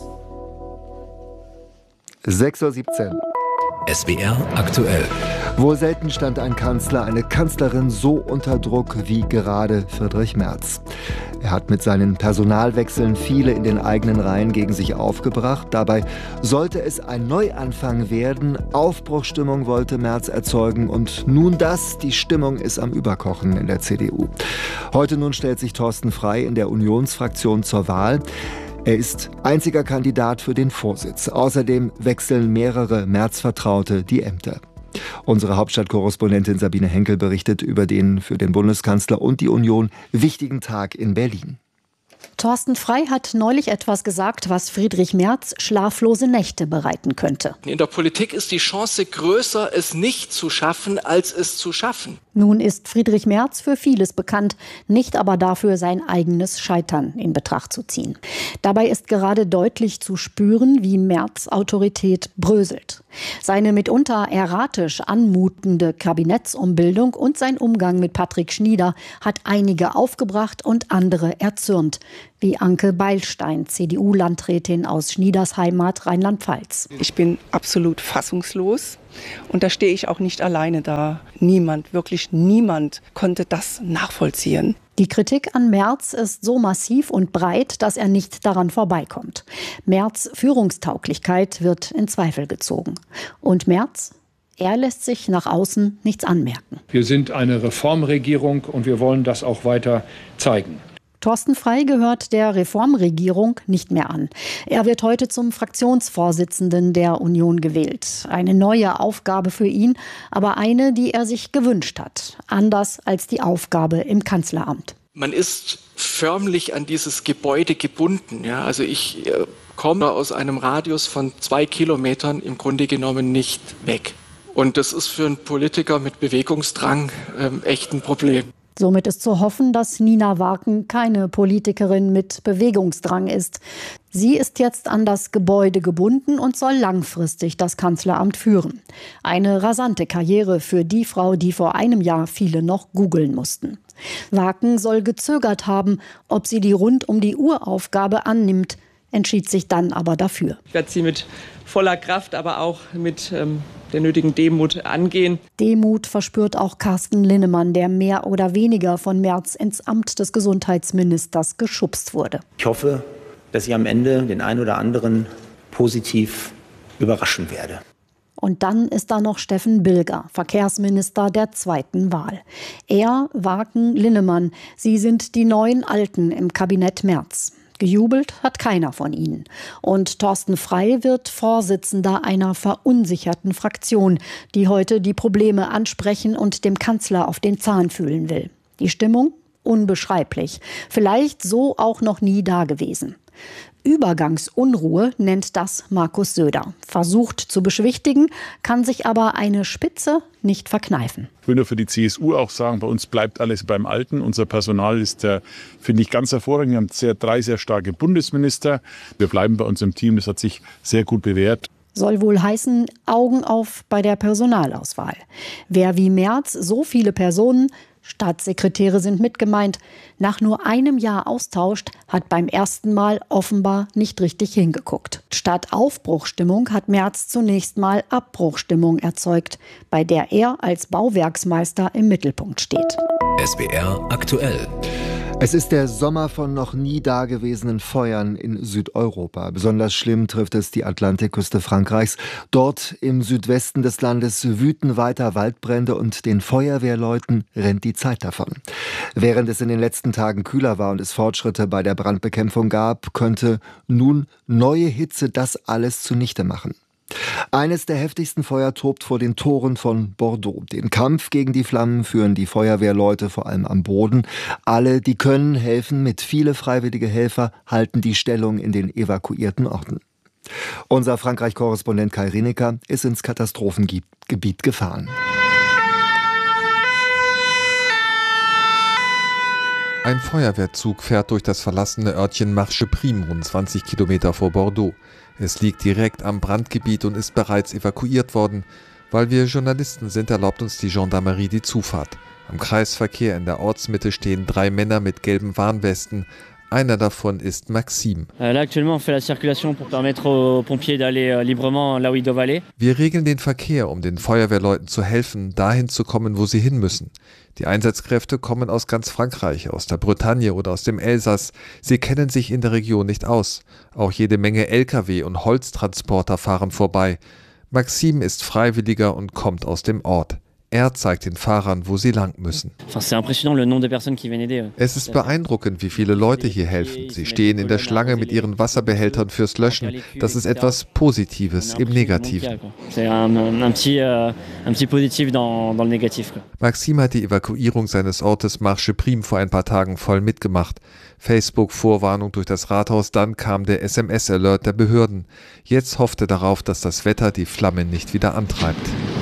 Speaker 10: 6:17 Uhr.
Speaker 4: SWR aktuell.
Speaker 10: Wohl selten stand ein Kanzler, eine Kanzlerin so unter Druck wie gerade Friedrich Merz. Er hat mit seinen Personalwechseln viele in den eigenen Reihen gegen sich aufgebracht. Dabei sollte es ein Neuanfang werden. Aufbruchsstimmung wollte Merz erzeugen und nun die Stimmung ist am Überkochen in der CDU. Heute nun stellt sich Thorsten Frey in der Unionsfraktion zur Wahl. Er ist einziger Kandidat für den Vorsitz. Außerdem wechseln mehrere Merz-Vertraute die Ämter. Unsere Hauptstadtkorrespondentin Sabine Henkel berichtet über den für den Bundeskanzler und die Union wichtigen Tag in Berlin.
Speaker 2: Thorsten Frey hat neulich etwas gesagt, was Friedrich Merz schlaflose Nächte bereiten könnte.
Speaker 6: In der Politik ist die Chance größer, es nicht zu schaffen, als es zu schaffen.
Speaker 2: Nun ist Friedrich Merz für vieles bekannt, nicht aber dafür, sein eigenes Scheitern in Betracht zu ziehen. Dabei ist gerade deutlich zu spüren, wie Merz' Autorität bröselt. Seine mitunter erratisch anmutende Kabinettsumbildung und sein Umgang mit Patrick Schnieder hat einige aufgebracht und andere erzürnt, wie Anke Beilstein, CDU-Landrätin aus Schnieders Heimat Rheinland-Pfalz.
Speaker 7: Ich bin absolut fassungslos und da stehe ich auch nicht alleine da. Niemand, wirklich niemand konnte das nachvollziehen.
Speaker 2: Die Kritik an Merz ist so massiv und breit, dass er nicht daran vorbeikommt. Merz' Führungstauglichkeit wird in Zweifel gezogen. Und Merz? Er lässt sich nach außen nichts anmerken.
Speaker 11: Wir sind eine Reformregierung und wir wollen das auch weiter zeigen.
Speaker 2: Thorsten Frey gehört der Reformregierung nicht mehr an. Er wird heute zum Fraktionsvorsitzenden der Union gewählt. Eine neue Aufgabe für ihn, aber eine, die er sich gewünscht hat. Anders als die Aufgabe im Kanzleramt.
Speaker 6: Man ist förmlich an dieses Gebäude gebunden. Ja? Also ich komme aus einem Radius von 2 Kilometern im Grunde genommen nicht weg. Und das ist für einen Politiker mit Bewegungsdrang echt ein Problem.
Speaker 2: Somit ist zu hoffen, dass Nina Waken keine Politikerin mit Bewegungsdrang ist. Sie ist jetzt an das Gebäude gebunden und soll langfristig das Kanzleramt führen. Eine rasante Karriere für die Frau, die vor einem Jahr viele noch googeln mussten. Waken soll gezögert haben, ob sie die Rund-um-die-Uhr-Aufgabe annimmt, entschied sich dann aber dafür.
Speaker 7: Ich werde sie mit voller Kraft, aber auch mit der nötigen Demut angehen.
Speaker 2: Demut verspürt auch Carsten Linnemann, der mehr oder weniger von Merz ins Amt des Gesundheitsministers geschubst wurde.
Speaker 8: Ich hoffe, dass ich am Ende den einen oder anderen positiv überraschen werde.
Speaker 2: Und dann ist da noch Steffen Bilger, Verkehrsminister der zweiten Wahl. Er, Waken, Linnemann, sie sind die neuen Alten im Kabinett Merz. Gejubelt hat keiner von ihnen. Und Thorsten Frey wird Vorsitzender einer verunsicherten Fraktion, die heute die Probleme ansprechen und dem Kanzler auf den Zahn fühlen will. Die Stimmung? Unbeschreiblich. Vielleicht so auch noch nie dagewesen. Übergangsunruhe nennt das Markus Söder. Versucht zu beschwichtigen, kann sich aber eine Spitze nicht verkneifen.
Speaker 9: Ich will nur für die CSU auch sagen, bei uns bleibt alles beim Alten. Unser Personal ist, finde ich, ganz hervorragend. Wir haben drei sehr starke Bundesminister. Wir bleiben bei uns im Team. Das hat sich sehr gut bewährt.
Speaker 2: Soll wohl heißen, Augen auf bei der Personalauswahl. Wer wie Merz so viele Personen, Staatssekretäre sind mitgemeint, nach nur einem Jahr austauscht, hat beim ersten Mal offenbar nicht richtig hingeguckt. Statt Aufbruchstimmung hat Merz zunächst mal Abbruchstimmung erzeugt, bei der er als Bauwerksmeister im Mittelpunkt steht.
Speaker 4: SWR aktuell.
Speaker 10: Es ist der Sommer von noch nie dagewesenen Feuern in Südeuropa. Besonders schlimm trifft es die Atlantikküste Frankreichs. Dort im Südwesten des Landes wüten weiter Waldbrände und den Feuerwehrleuten rennt die Zeit davon. Während es in den letzten Tagen kühler war und es Fortschritte bei der Brandbekämpfung gab, könnte nun neue Hitze das alles zunichte machen. Eines der heftigsten Feuer tobt vor den Toren von Bordeaux. Den Kampf gegen die Flammen führen die Feuerwehrleute vor allem am Boden. Alle, die können, helfen mit. Viele freiwillige Helfer halten die Stellung in den evakuierten Orten. Unser Frankreich-Korrespondent Kai Rineker ist ins Katastrophengebiet gefahren.
Speaker 13: Ein Feuerwehrzug fährt durch das verlassene Örtchen Marcheprime, rund 20 Kilometer vor Bordeaux. Es liegt direkt am Brandgebiet und ist bereits evakuiert worden. Weil wir Journalisten sind, erlaubt uns die Gendarmerie die Zufahrt. Am Kreisverkehr in der Ortsmitte stehen 3 Männer mit gelben Warnwesten. Einer davon ist Maxime. Wir regeln den Verkehr, um den Feuerwehrleuten zu helfen, dahin zu kommen, wo sie hin müssen. Die Einsatzkräfte kommen aus ganz Frankreich, aus der Bretagne oder aus dem Elsass. Sie kennen sich in der Region nicht aus. Auch jede Menge Lkw und Holztransporter fahren vorbei. Maxime ist Freiwilliger und kommt aus dem Ort.
Speaker 3: Er zeigt den Fahrern, wo sie lang müssen. Es ist beeindruckend, wie viele Leute hier helfen. Sie stehen in der Schlange mit ihren Wasserbehältern fürs Löschen. Das ist etwas Positives im Negativen. Maxime hat die Evakuierung seines Ortes Marche Prime vor ein paar Tagen voll mitgemacht. Facebook-Vorwarnung durch das Rathaus, dann kam der SMS-Alert der Behörden. Jetzt hofft er darauf, dass das Wetter die Flammen nicht wieder antreibt.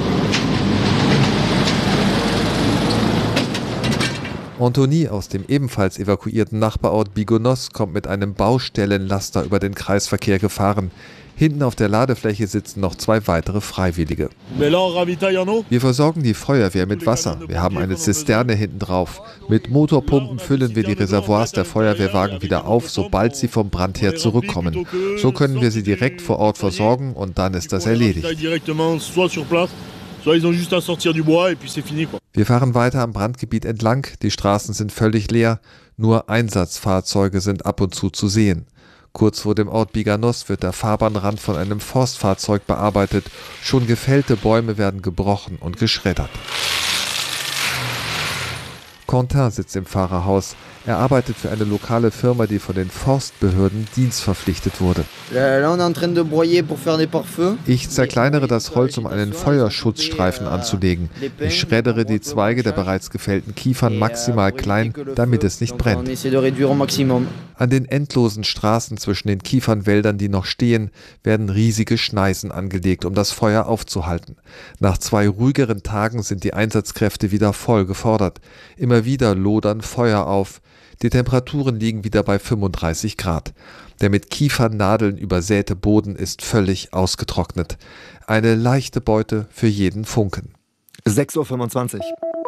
Speaker 3: Anthony aus dem ebenfalls evakuierten Nachbarort Bigonos kommt mit einem Baustellenlaster über den Kreisverkehr gefahren. Hinten auf der Ladefläche sitzen noch 2 weitere Freiwillige. Wir versorgen die Feuerwehr mit Wasser. Wir haben eine Zisterne hinten drauf. Mit Motorpumpen füllen wir die Reservoirs der Feuerwehrwagen wieder auf, sobald sie vom Brandherd zurückkommen. So können wir sie direkt vor Ort versorgen und dann ist das erledigt. Wir fahren weiter am Brandgebiet entlang, die Straßen sind völlig leer, nur Einsatzfahrzeuge sind ab und zu sehen. Kurz vor dem Ort Biganos wird der Fahrbahnrand von einem Forstfahrzeug bearbeitet, schon gefällte Bäume werden gebrochen und geschreddert. Quentin sitzt im Fahrerhaus. Er arbeitet für eine lokale Firma, die von den Forstbehörden dienstverpflichtet wurde. Ich zerkleinere das Holz, um einen Feuerschutzstreifen anzulegen. Ich schreddere die Zweige der bereits gefällten Kiefern maximal klein, damit es nicht brennt. An den endlosen Straßen zwischen den Kiefernwäldern, die noch stehen, werden riesige Schneisen angelegt, um das Feuer aufzuhalten. Nach 2 ruhigeren Tagen sind die Einsatzkräfte wieder voll gefordert. Immer wieder lodern Feuer auf. Die Temperaturen liegen wieder bei 35 Grad. Der mit Kiefernadeln übersäte Boden ist völlig ausgetrocknet. Eine leichte Beute für jeden Funken.
Speaker 10: 6:25 Uhr.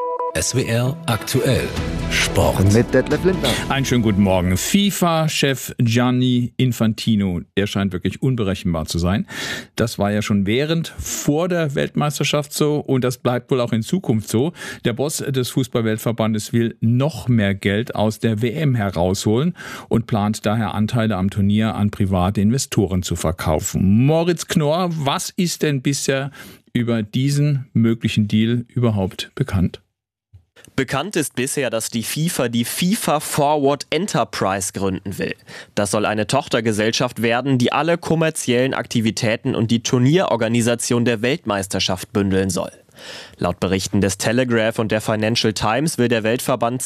Speaker 4: SWR aktuell Sport.
Speaker 10: Mit Detlef Lindner.
Speaker 12: Einen schönen guten Morgen. FIFA-Chef Gianni Infantino, der scheint wirklich unberechenbar zu sein. Das war ja schon vor der Weltmeisterschaft so und das bleibt wohl auch in Zukunft so. Der Boss des Fußball-Weltverbandes will noch mehr Geld aus der WM herausholen und plant daher Anteile am Turnier an private Investoren zu verkaufen. Moritz Knorr, was ist denn bisher über diesen möglichen Deal überhaupt bekannt?
Speaker 14: Bekannt ist bisher, dass die FIFA die FIFA Forward Enterprise gründen will. Das soll eine Tochtergesellschaft werden, die alle kommerziellen Aktivitäten und die Turnierorganisation der Weltmeisterschaft bündeln soll. Laut Berichten des Telegraph und der Financial Times will der Weltverband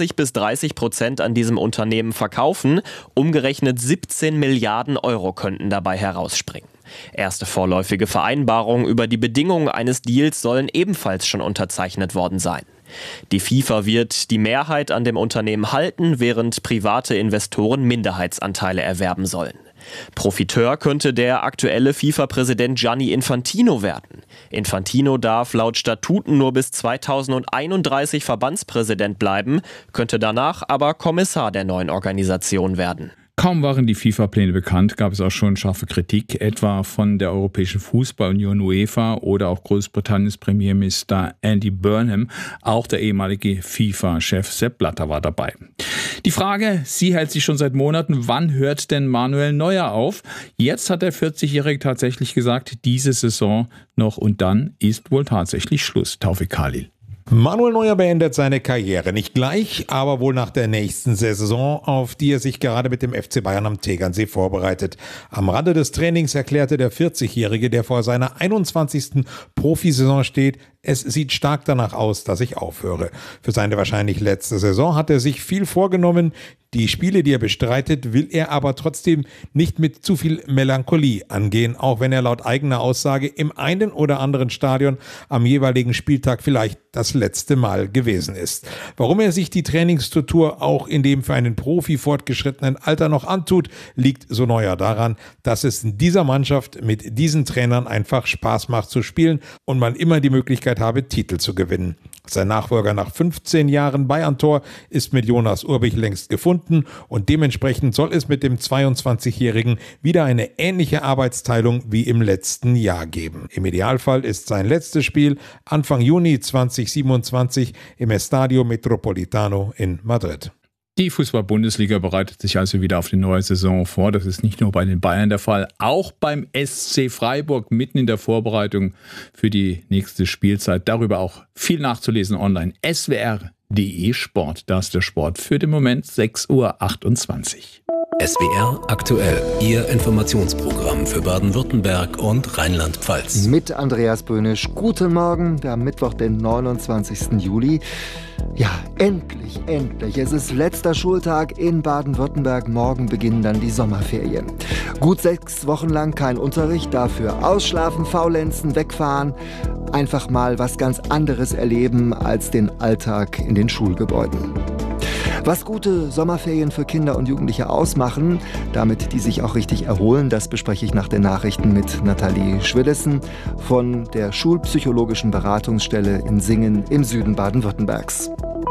Speaker 14: 20-30% an diesem Unternehmen verkaufen. Umgerechnet 17 Milliarden Euro könnten dabei herausspringen. Erste vorläufige Vereinbarungen über die Bedingungen eines Deals sollen ebenfalls schon unterzeichnet worden sein. Die FIFA wird die Mehrheit an dem Unternehmen halten, während private Investoren Minderheitsanteile erwerben sollen. Profiteur könnte der aktuelle FIFA-Präsident Gianni Infantino werden. Infantino darf laut Statuten nur bis 2031 Verbandspräsident bleiben, könnte danach aber Kommissar der neuen Organisation werden.
Speaker 12: Kaum waren die FIFA-Pläne bekannt, gab es auch schon scharfe Kritik, etwa von der Europäischen Fußballunion UEFA oder auch Großbritanniens Premierminister Andy Burnham. Auch der ehemalige FIFA-Chef Sepp Blatter war dabei. Die Frage, sie hält sich schon seit Monaten, wann hört denn Manuel Neuer auf? Jetzt hat der 40-Jährige tatsächlich gesagt, diese Saison noch und dann ist wohl tatsächlich Schluss. Taufik Khalil.
Speaker 19: Manuel Neuer beendet seine Karriere nicht gleich, aber wohl nach der nächsten Saison, auf die er sich gerade mit dem FC Bayern am Tegernsee vorbereitet. Am Rande des Trainings erklärte der 40-Jährige, der vor seiner 21. Profisaison steht, es sieht stark danach aus, dass ich aufhöre. Für seine wahrscheinlich letzte Saison hat er sich viel vorgenommen. Die Spiele, die er bestreitet, will er aber trotzdem nicht mit zu viel Melancholie angehen, auch wenn er laut eigener Aussage im einen oder anderen Stadion am jeweiligen Spieltag vielleicht das letzte Mal gewesen ist. Warum er sich die Trainingsstruktur auch in dem für einen Profi fortgeschrittenen Alter noch antut, liegt so Neuer daran, dass es in dieser Mannschaft mit diesen Trainern einfach Spaß macht zu spielen und man immer die Möglichkeit habe, Titel zu gewinnen. Sein Nachfolger nach 15 Jahren Bayern-Tor ist mit Jonas Urbich längst gefunden und dementsprechend soll es mit dem 22-Jährigen wieder eine ähnliche Arbeitsteilung wie im letzten Jahr geben. Im Idealfall ist sein letztes Spiel Anfang Juni 2027 im Estadio Metropolitano in Madrid.
Speaker 12: Die Fußball-Bundesliga bereitet sich also wieder auf die neue Saison vor. Das ist nicht nur bei den Bayern der Fall, auch beim SC Freiburg mitten in der Vorbereitung für die nächste Spielzeit. Darüber auch viel nachzulesen online. swr.de Sport. Da ist der Sport für den Moment 6:28 Uhr.
Speaker 4: SWR aktuell, Ihr Informationsprogramm für Baden-Württemberg und Rheinland-Pfalz.
Speaker 10: Mit Andreas Böhnisch. Guten Morgen, wir haben Mittwoch, den 29. Juli. Ja, endlich. Es ist letzter Schultag in Baden-Württemberg. Morgen beginnen dann die Sommerferien. Gut 6 Wochen lang kein Unterricht, dafür ausschlafen, faulenzen, wegfahren. Einfach mal was ganz anderes erleben als den Alltag in den Schulgebäuden. Was gute Sommerferien für Kinder und Jugendliche ausmachen, damit die sich auch richtig erholen, das bespreche ich nach den Nachrichten mit Nathalie Schwillessen von der Schulpsychologischen Beratungsstelle in Singen im Süden Baden-Württembergs.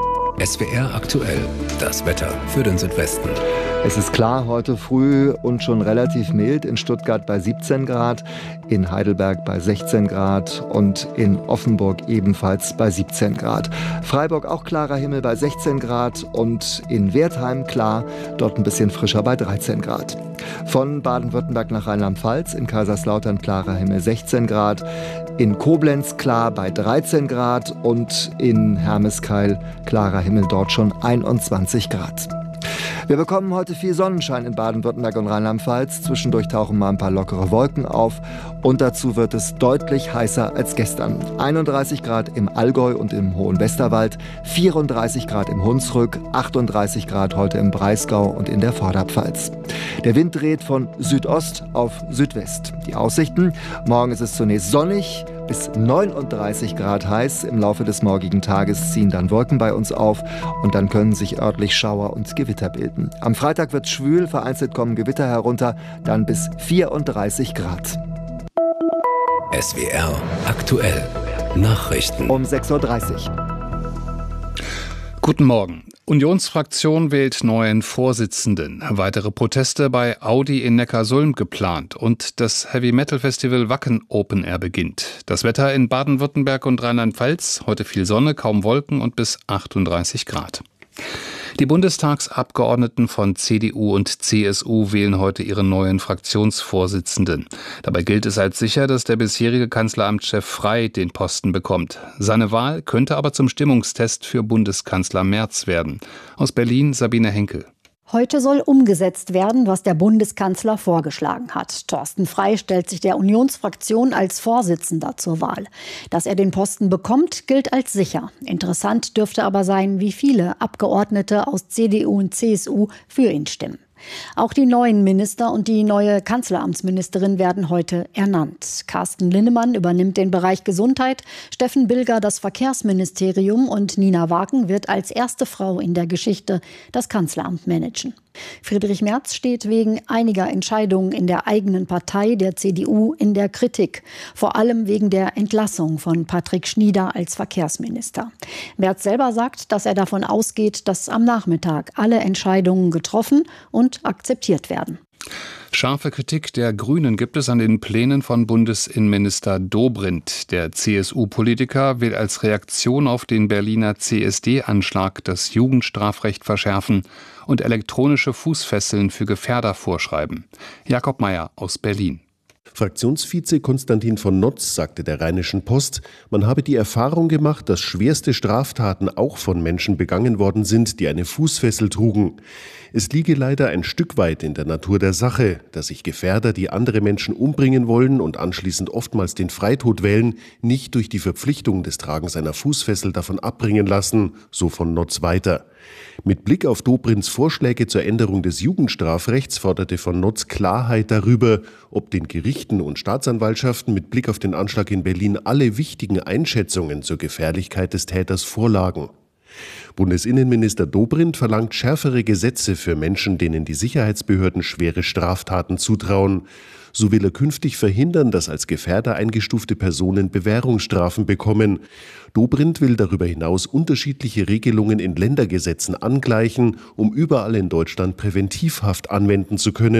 Speaker 4: SWR aktuell, das Wetter für den Südwesten.
Speaker 10: Es ist klar, heute früh und schon relativ mild, in Stuttgart bei 17 Grad, in Heidelberg bei 16 Grad und in Offenburg ebenfalls bei 17 Grad. Freiburg auch klarer Himmel bei 16 Grad und in Wertheim klar, dort ein bisschen frischer bei 13 Grad. Von Baden-Württemberg nach Rheinland-Pfalz, in Kaiserslautern klarer Himmel 16 Grad, in Koblenz klar bei 13 Grad und in Hermeskeil klarer Himmel dort schon 21 Grad. Wir bekommen heute viel Sonnenschein in Baden-Württemberg und Rheinland-Pfalz. Zwischendurch tauchen mal ein paar lockere Wolken auf. Und dazu wird es deutlich heißer als gestern. 31 Grad im Allgäu und im Hohen Westerwald, 34 Grad im Hunsrück, 38 Grad heute im Breisgau und in der Vorderpfalz. Der Wind dreht von Südost auf Südwest. Die Aussichten: Morgen ist es zunächst sonnig, bis 39 Grad heiß. Im Laufe des morgigen Tages ziehen dann Wolken bei uns auf und dann können sich örtlich Schauer und Gewitter bilden. Am Freitag wird es schwül, vereinzelt kommen Gewitter herunter, dann bis 34 Grad.
Speaker 4: SWR aktuell, Nachrichten
Speaker 10: um 6:30 Uhr.
Speaker 20: Guten Morgen. Unionsfraktion wählt neuen Vorsitzenden. Weitere Proteste bei Audi in Neckarsulm geplant und das Heavy-Metal-Festival Wacken Open Air beginnt. Das Wetter in Baden-Württemberg und Rheinland-Pfalz: heute viel Sonne, kaum Wolken und bis 38 Grad. Die Bundestagsabgeordneten von CDU und CSU wählen heute ihre neuen Fraktionsvorsitzenden. Dabei gilt es als sicher, dass der bisherige Kanzleramtschef Frey den Posten bekommt. Seine Wahl könnte aber zum Stimmungstest für Bundeskanzler Merz werden. Aus Berlin Sabine Henkel.
Speaker 2: Heute soll umgesetzt werden, was der Bundeskanzler vorgeschlagen hat. Thorsten Frey stellt sich der Unionsfraktion als Vorsitzender zur Wahl. Dass er den Posten bekommt, gilt als sicher. Interessant dürfte aber sein, wie viele Abgeordnete aus CDU und CSU für ihn stimmen. Auch die neuen Minister und die neue Kanzleramtsministerin werden heute ernannt. Carsten Linnemann übernimmt den Bereich Gesundheit, Steffen Bilger das Verkehrsministerium und Nina Wagen wird als erste Frau in der Geschichte das Kanzleramt managen. Friedrich Merz steht wegen einiger Entscheidungen in der eigenen Partei, der CDU, in der Kritik. Vor allem wegen der Entlassung von Patrick Schnieder als Verkehrsminister. Merz selber sagt, dass er davon ausgeht, dass am Nachmittag alle Entscheidungen getroffen und akzeptiert werden.
Speaker 20: Scharfe Kritik der Grünen gibt es an den Plänen von Bundesinnenminister Dobrindt. Der CSU-Politiker will als Reaktion auf den Berliner CSD-Anschlag das Jugendstrafrecht verschärfen und elektronische Fußfesseln für Gefährder vorschreiben. Jakob Mayer aus Berlin.
Speaker 15: Fraktionsvize Konstantin von Notz sagte der Rheinischen Post, man habe die Erfahrung gemacht, dass schwerste Straftaten auch von Menschen begangen worden sind, die eine Fußfessel trugen. Es liege leider ein Stück weit in der Natur der Sache, dass sich Gefährder, die andere Menschen umbringen wollen und anschließend oftmals den Freitod wählen, nicht durch die Verpflichtung des Tragens einer Fußfessel davon abbringen lassen, so von Notz weiter. Mit Blick auf Dobrindts Vorschläge zur Änderung des Jugendstrafrechts forderte von Notz Klarheit darüber, ob den Gerichten und Staatsanwaltschaften mit Blick auf den Anschlag in Berlin alle wichtigen Einschätzungen zur Gefährlichkeit des Täters vorlagen. Bundesinnenminister Dobrindt verlangt schärfere Gesetze für Menschen, denen die Sicherheitsbehörden schwere Straftaten zutrauen. So will er künftig verhindern, dass als Gefährder eingestufte Personen Bewährungsstrafen bekommen. Dobrindt will darüber hinaus unterschiedliche Regelungen in Ländergesetzen angleichen, um überall in Deutschland Präventivhaft anwenden zu können.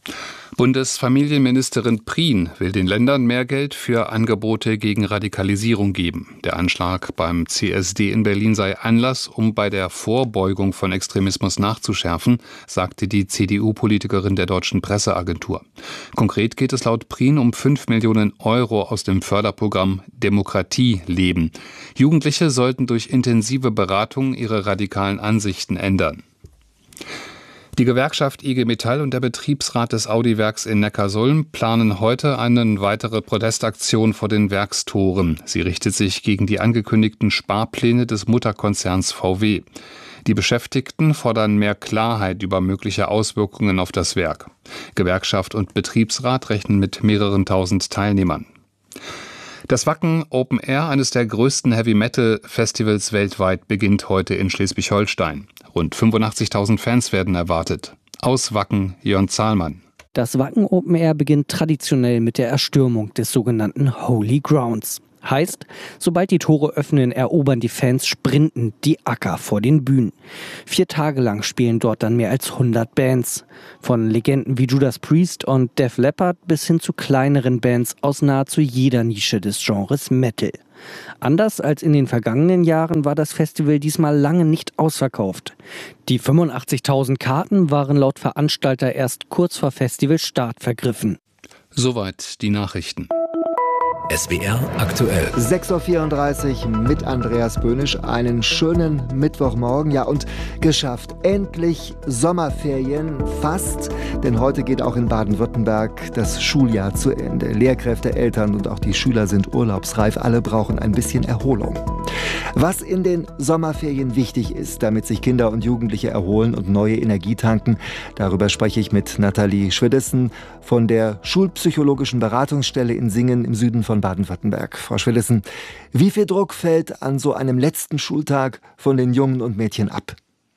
Speaker 20: Bundesfamilienministerin Prien will den Ländern mehr Geld für Angebote gegen Radikalisierung geben. Der Anschlag beim CSD in Berlin sei Anlass, um bei der Vorbeugung von Extremismus nachzuschärfen, sagte die CDU-Politikerin der Deutschen Presseagentur. Konkret geht es laut Prien um 5 Millionen Euro aus dem Förderprogramm Demokratie leben. Jugendliche sollten durch intensive Beratung ihre radikalen Ansichten ändern. Die Gewerkschaft IG Metall und der Betriebsrat des Audi-Werks in Neckarsulm planen heute eine weitere Protestaktion vor den Werkstoren. Sie richtet sich gegen die angekündigten Sparpläne des Mutterkonzerns VW. Die Beschäftigten fordern mehr Klarheit über mögliche Auswirkungen auf das Werk. Gewerkschaft und Betriebsrat rechnen mit mehreren tausend Teilnehmern. Das Wacken Open Air, eines der größten Heavy-Metal-Festivals weltweit, beginnt heute in Schleswig-Holstein. Rund 85.000 Fans werden erwartet. Aus Wacken, Jörn Zahlmann.
Speaker 24: Das Wacken Open Air beginnt traditionell mit der Erstürmung des sogenannten Holy Grounds. Heißt, sobald die Tore öffnen, erobern die Fans sprintend die Acker vor den Bühnen. 4 Tage lang spielen dort dann mehr als 100 Bands. Von Legenden wie Judas Priest und Def Leppard bis hin zu kleineren Bands aus nahezu jeder Nische des Genres Metal. Anders als in den vergangenen Jahren war das Festival diesmal lange nicht ausverkauft. Die 85.000 Karten waren laut Veranstalter erst kurz vor Festivalstart vergriffen.
Speaker 20: Soweit die Nachrichten.
Speaker 4: SWR aktuell.
Speaker 10: 6.34 Uhr mit Andreas Böhnisch. Einen schönen Mittwochmorgen. Ja, und geschafft. Endlich Sommerferien. Fast. Denn heute geht auch in Baden-Württemberg das Schuljahr zu Ende. Lehrkräfte, Eltern und auch die Schüler sind urlaubsreif. Alle brauchen ein bisschen Erholung. Was in den Sommerferien wichtig ist, damit sich Kinder und Jugendliche erholen und neue Energie tanken, darüber spreche ich mit Nathalie Schwedissen von der Schulpsychologischen Beratungsstelle in Singen im Süden von Baden-Württemberg. Frau Schwedissen, wie viel Druck fällt an so einem letzten Schultag von den Jungen und Mädchen ab?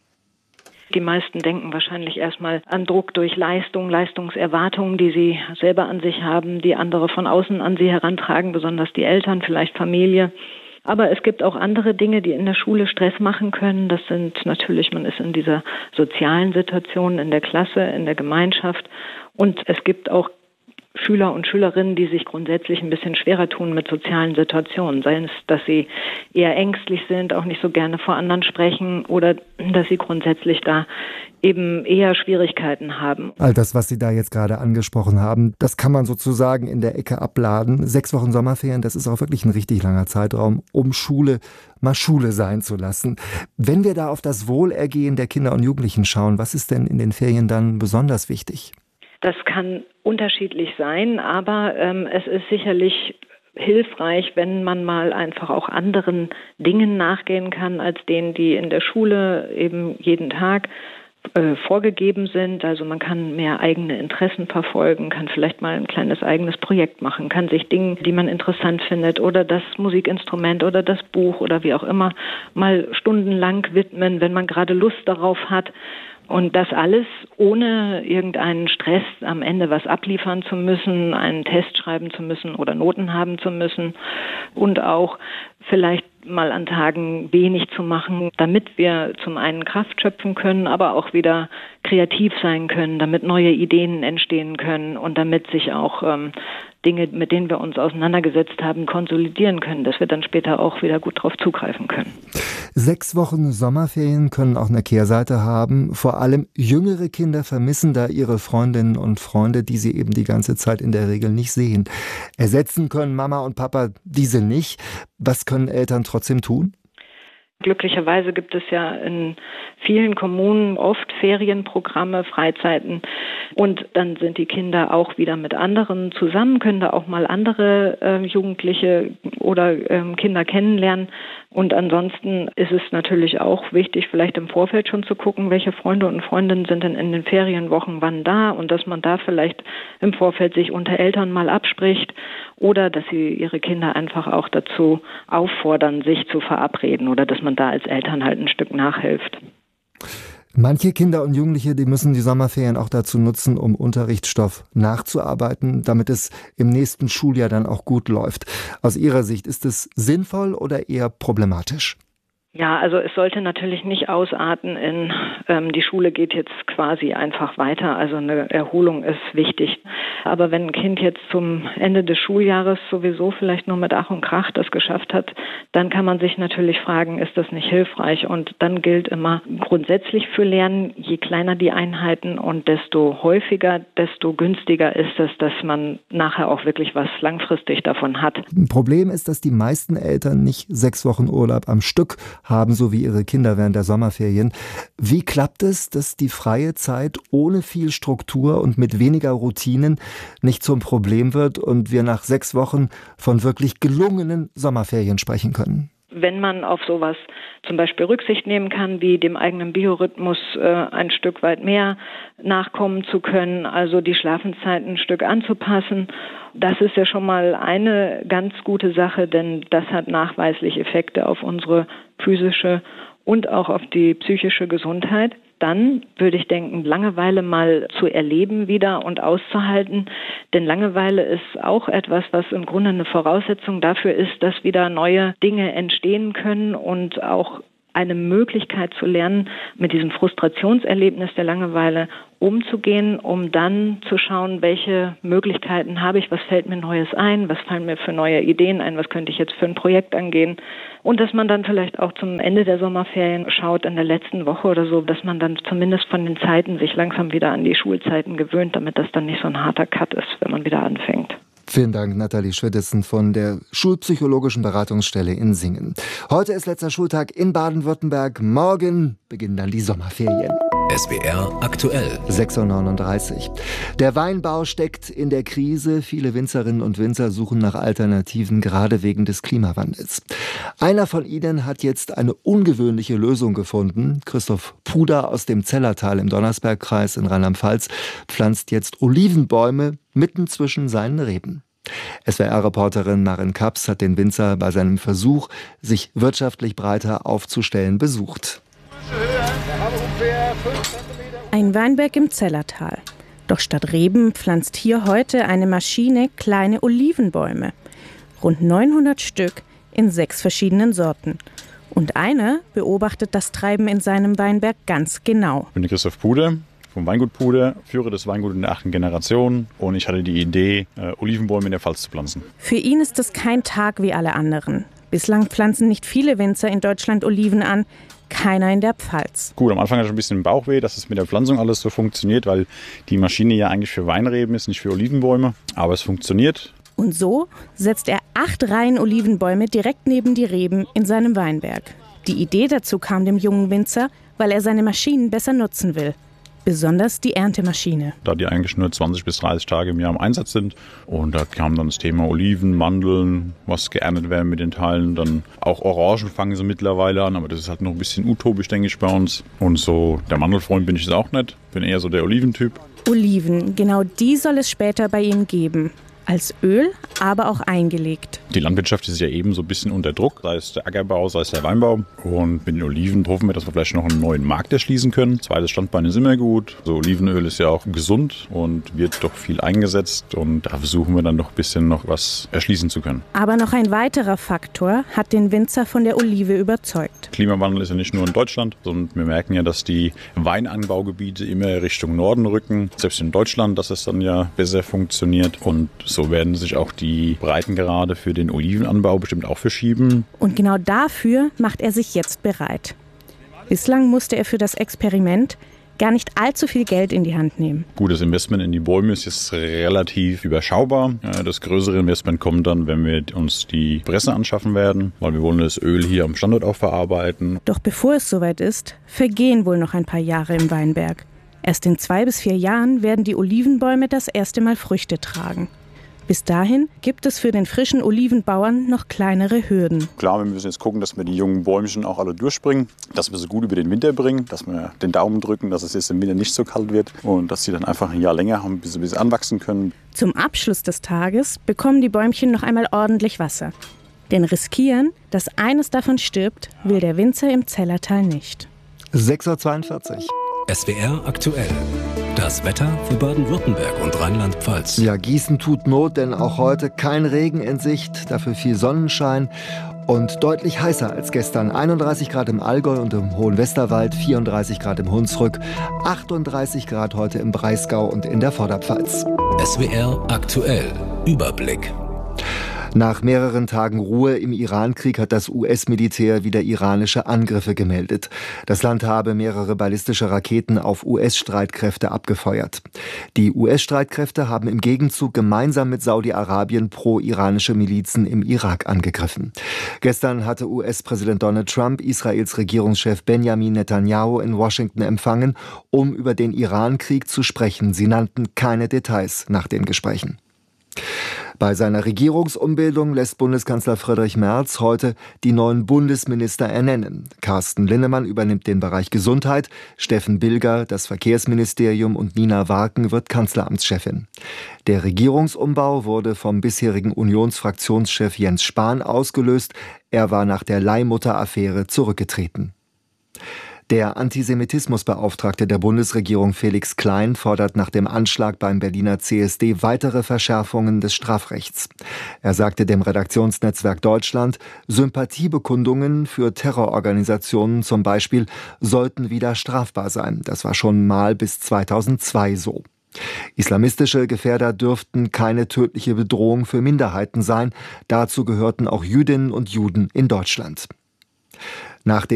Speaker 16: Die meisten denken wahrscheinlich erstmal an Druck durch Leistung, Leistungserwartungen, die sie selber an sich haben, die andere von außen an sie herantragen, besonders die Eltern, vielleicht Familie. Aber es gibt auch andere Dinge, die in der Schule Stress machen können. Das sind natürlich, man ist in dieser sozialen Situation, in der Klasse, in der Gemeinschaft. Und es gibt auch Schüler und Schülerinnen, die sich grundsätzlich ein bisschen schwerer tun mit sozialen Situationen. Sei es, dass sie eher ängstlich sind, auch nicht so gerne vor anderen sprechen oder dass sie grundsätzlich da eben eher Schwierigkeiten haben.
Speaker 10: All das, was Sie da jetzt gerade angesprochen haben, das kann man sozusagen in der Ecke abladen. 6 Wochen Sommerferien, das ist auch wirklich ein richtig langer Zeitraum, um Schule mal Schule sein zu lassen. Wenn wir da auf das Wohlergehen der Kinder und Jugendlichen schauen, was ist denn in den Ferien dann besonders wichtig?
Speaker 16: Das kann unterschiedlich sein, aber es ist sicherlich hilfreich, wenn man mal einfach auch anderen Dingen nachgehen kann, als denen, die in der Schule eben jeden Tag vorgegeben sind. Also man kann mehr eigene Interessen verfolgen, kann vielleicht mal ein kleines eigenes Projekt machen, kann sich Dingen, die man interessant findet oder das Musikinstrument oder das Buch oder wie auch immer mal stundenlang widmen, wenn man gerade Lust darauf hat. Und das alles ohne irgendeinen Stress, am Ende was abliefern zu müssen, einen Test schreiben zu müssen oder Noten haben zu müssen und auch vielleicht mal an Tagen wenig zu machen, damit wir zum einen Kraft schöpfen können, aber auch wieder kreativ sein können, damit neue Ideen entstehen können und damit sich auch Dinge, mit denen wir uns auseinandergesetzt haben, konsolidieren können, dass wir dann später auch wieder gut drauf zugreifen können.
Speaker 10: 6 Wochen Sommerferien können auch eine Kehrseite haben. Vor allem jüngere Kinder vermissen da ihre Freundinnen und Freunde, die sie eben die ganze Zeit in der Regel nicht sehen. Ersetzen können Mama und Papa diese nicht. Was können Eltern trotzdem tun?
Speaker 16: Glücklicherweise gibt es ja in vielen Kommunen oft Ferienprogramme, Freizeiten und dann sind die Kinder auch wieder mit anderen zusammen, können da auch mal andere Jugendliche oder Kinder kennenlernen. Und ansonsten ist es natürlich auch wichtig, vielleicht im Vorfeld schon zu gucken, welche Freunde und Freundinnen sind denn in den Ferienwochen wann da und dass man da vielleicht im Vorfeld sich unter Eltern mal abspricht oder dass sie ihre Kinder einfach auch dazu auffordern, sich zu verabreden oder dass man da als Eltern halt ein Stück nachhilft.
Speaker 10: Manche Kinder und Jugendliche, die müssen die Sommerferien auch dazu nutzen, um Unterrichtsstoff nachzuarbeiten, damit es im nächsten Schuljahr dann auch gut läuft. Aus Ihrer Sicht, ist es sinnvoll oder eher problematisch?
Speaker 16: Ja, also es sollte natürlich nicht ausarten in, die Schule geht jetzt quasi einfach weiter. Also eine Erholung ist wichtig. Aber wenn ein Kind jetzt zum Ende des Schuljahres sowieso vielleicht nur mit Ach und Krach das geschafft hat, dann kann man sich natürlich fragen, ist das nicht hilfreich? Und dann gilt immer grundsätzlich für Lernen, je kleiner die Einheiten und desto häufiger, desto günstiger ist es, dass man nachher auch wirklich was langfristig davon hat.
Speaker 10: Ein Problem ist, dass die meisten Eltern nicht 6 Wochen Urlaub am Stück haben, so wie ihre Kinder während der Sommerferien. Wie klappt es, dass die freie Zeit ohne viel Struktur und mit weniger Routinen nicht zum Problem wird und wir nach 6 Wochen von wirklich gelungenen Sommerferien sprechen können?
Speaker 16: Wenn man auf sowas zum Beispiel Rücksicht nehmen kann, wie dem eigenen Biorhythmus ein Stück weit mehr nachkommen zu können, also die Schlafenszeiten ein Stück anzupassen, das ist ja schon mal eine ganz gute Sache, denn das hat nachweislich Effekte auf unsere physische und auch auf die psychische Gesundheit. Dann würde ich denken, Langeweile mal zu erleben wieder und auszuhalten. Denn Langeweile ist auch etwas, was im Grunde eine Voraussetzung dafür ist, dass wieder neue Dinge entstehen können und auch eine Möglichkeit zu lernen, mit diesem Frustrationserlebnis der Langeweile umzugehen, um dann zu schauen, welche Möglichkeiten habe ich, was fällt mir Neues ein, was fallen mir für neue Ideen ein, was könnte ich jetzt für ein Projekt angehen. Und dass man dann vielleicht auch zum Ende der Sommerferien schaut, in der letzten Woche oder so, dass man dann zumindest von den Zeiten sich langsam wieder an die Schulzeiten gewöhnt, damit das dann nicht so ein harter Cut ist, wenn man wieder anfängt.
Speaker 10: Vielen Dank, Nathalie Schwedissen von der Schulpsychologischen Beratungsstelle in Singen. Heute ist letzter Schultag in Baden-Württemberg. Morgen beginnen dann die Sommerferien.
Speaker 4: SWR aktuell.
Speaker 10: 6:39 Uhr. Der Weinbau steckt in der Krise. Viele Winzerinnen und Winzer suchen nach Alternativen, gerade wegen des Klimawandels. Einer von ihnen hat jetzt eine ungewöhnliche Lösung gefunden. Christoph Puder aus dem Zellertal im Donnersbergkreis in Rheinland-Pfalz pflanzt jetzt Olivenbäume mitten zwischen seinen Reben. SWR-Reporterin Maren Kaps hat den Winzer bei seinem Versuch, sich wirtschaftlich breiter aufzustellen, besucht.
Speaker 17: Ein Weinberg im Zellertal. Doch statt Reben pflanzt hier heute eine Maschine kleine Olivenbäume. Rund 900 Stück in 6 verschiedenen Sorten. Und einer beobachtet das Treiben in seinem Weinberg ganz genau.
Speaker 18: Ich bin Christoph Puder vom Weingut Puder, führe das Weingut in der 8. Generation und ich hatte die Idee, Olivenbäume in der Pfalz zu pflanzen.
Speaker 17: Für ihn ist es kein Tag wie alle anderen. Bislang pflanzen nicht viele Winzer in Deutschland Oliven an, keiner in der Pfalz.
Speaker 18: Gut, am Anfang hatte ich ein bisschen Bauchweh, dass es mit der Pflanzung alles so funktioniert, weil die Maschine ja eigentlich für Weinreben ist, nicht für Olivenbäume. Aber es funktioniert.
Speaker 17: Und so setzt er 8 Reihen Olivenbäume direkt neben die Reben in seinem Weinberg. Die Idee dazu kam dem jungen Winzer, weil er seine Maschinen besser nutzen will. Besonders die Erntemaschine.
Speaker 18: Da die eigentlich nur 20 bis 30 Tage im Jahr im Einsatz sind. Und da kam dann das Thema Oliven, Mandeln, was geerntet werden mit den Teilen. Dann auch Orangen fangen sie mittlerweile an, aber das ist halt noch ein bisschen utopisch, denke ich, bei uns. Und so der Mandelfreund bin ich jetzt auch nicht. Bin eher so der Oliventyp.
Speaker 17: Oliven, genau die soll es später bei ihm geben. Als Öl, aber auch eingelegt.
Speaker 18: Die Landwirtschaft ist ja eben so ein bisschen unter Druck, sei es der Ackerbau, sei es der Weinbau. Und mit den Oliven hoffen wir, dass wir vielleicht noch einen neuen Markt erschließen können. Zweites Standbein ist immer gut. So Olivenöl ist ja auch gesund und wird doch viel eingesetzt. Und da versuchen wir dann noch ein bisschen noch was erschließen zu können.
Speaker 17: Aber noch ein weiterer Faktor hat den Winzer von der Olive überzeugt.
Speaker 18: Klimawandel ist ja nicht nur in Deutschland, sondern wir merken ja, dass die Weinanbaugebiete immer Richtung Norden rücken. Selbst in Deutschland, dass es dann ja besser funktioniert. Und so werden sich auch die Breitengrade für den Olivenanbau bestimmt auch verschieben.
Speaker 17: Und genau dafür macht er sich jetzt bereit. Bislang musste er für das Experiment gar nicht allzu viel Geld in die Hand nehmen.
Speaker 18: Gut, das Investment in die Bäume ist jetzt relativ überschaubar. Das größere Investment kommt dann, wenn wir uns die Presse anschaffen werden, weil wir wollen das Öl hier am Standort auch verarbeiten.
Speaker 17: Doch bevor es soweit ist, vergehen wohl noch ein paar Jahre im Weinberg. Erst in 2 bis 4 Jahren werden die Olivenbäume das erste Mal Früchte tragen. Bis dahin gibt es für den frischen Olivenbauern noch kleinere Hürden.
Speaker 18: Klar, wir müssen jetzt gucken, dass wir die jungen Bäumchen auch alle durchbringen, dass wir sie gut über den Winter bringen, dass wir den Daumen drücken, dass es jetzt im Winter nicht so kalt wird und dass sie dann einfach ein Jahr länger haben, bis sie anwachsen können.
Speaker 17: Zum Abschluss des Tages bekommen die Bäumchen noch einmal ordentlich Wasser. Denn riskieren, dass eines davon stirbt, will der Winzer im Zellertal nicht.
Speaker 10: 6:42 Uhr.
Speaker 4: SWR aktuell. Das Wetter für Baden-Württemberg und Rheinland-Pfalz.
Speaker 10: Ja, Gießen tut Not, denn auch heute kein Regen in Sicht, dafür viel Sonnenschein. Und deutlich heißer als gestern. 31 Grad im Allgäu und im Hohen Westerwald, 34 Grad im Hunsrück, 38 Grad heute im Breisgau und in der Vorderpfalz.
Speaker 4: SWR aktuell. Überblick.
Speaker 10: Nach mehreren Tagen Ruhe im Irankrieg hat das US-Militär wieder iranische Angriffe gemeldet. Das Land habe mehrere ballistische Raketen auf US-Streitkräfte abgefeuert. Die US-Streitkräfte haben im Gegenzug gemeinsam mit Saudi-Arabien pro-iranische Milizen im Irak angegriffen. Gestern hatte US-Präsident Donald Trump Israels Regierungschef Benjamin Netanyahu in Washington empfangen, um über den Irankrieg zu sprechen. Sie nannten keine Details nach den Gesprächen. Bei seiner Regierungsumbildung lässt Bundeskanzler Friedrich Merz heute die neuen Bundesminister ernennen. Carsten Linnemann übernimmt den Bereich Gesundheit, Steffen Bilger das Verkehrsministerium und Nina Warken wird Kanzleramtschefin. Der Regierungsumbau wurde vom bisherigen Unionsfraktionschef Jens Spahn ausgelöst. Er war nach der Leihmutter-Affäre zurückgetreten. Der Antisemitismusbeauftragte der Bundesregierung Felix Klein fordert nach dem Anschlag beim Berliner CSD weitere Verschärfungen des Strafrechts. Er sagte dem Redaktionsnetzwerk Deutschland, Sympathiebekundungen für Terrororganisationen zum Beispiel sollten wieder strafbar sein. Das war schon mal bis 2002 so. Islamistische Gefährder dürften keine tödliche Bedrohung für Minderheiten sein. Dazu gehörten auch Jüdinnen und Juden in Deutschland. Nach dem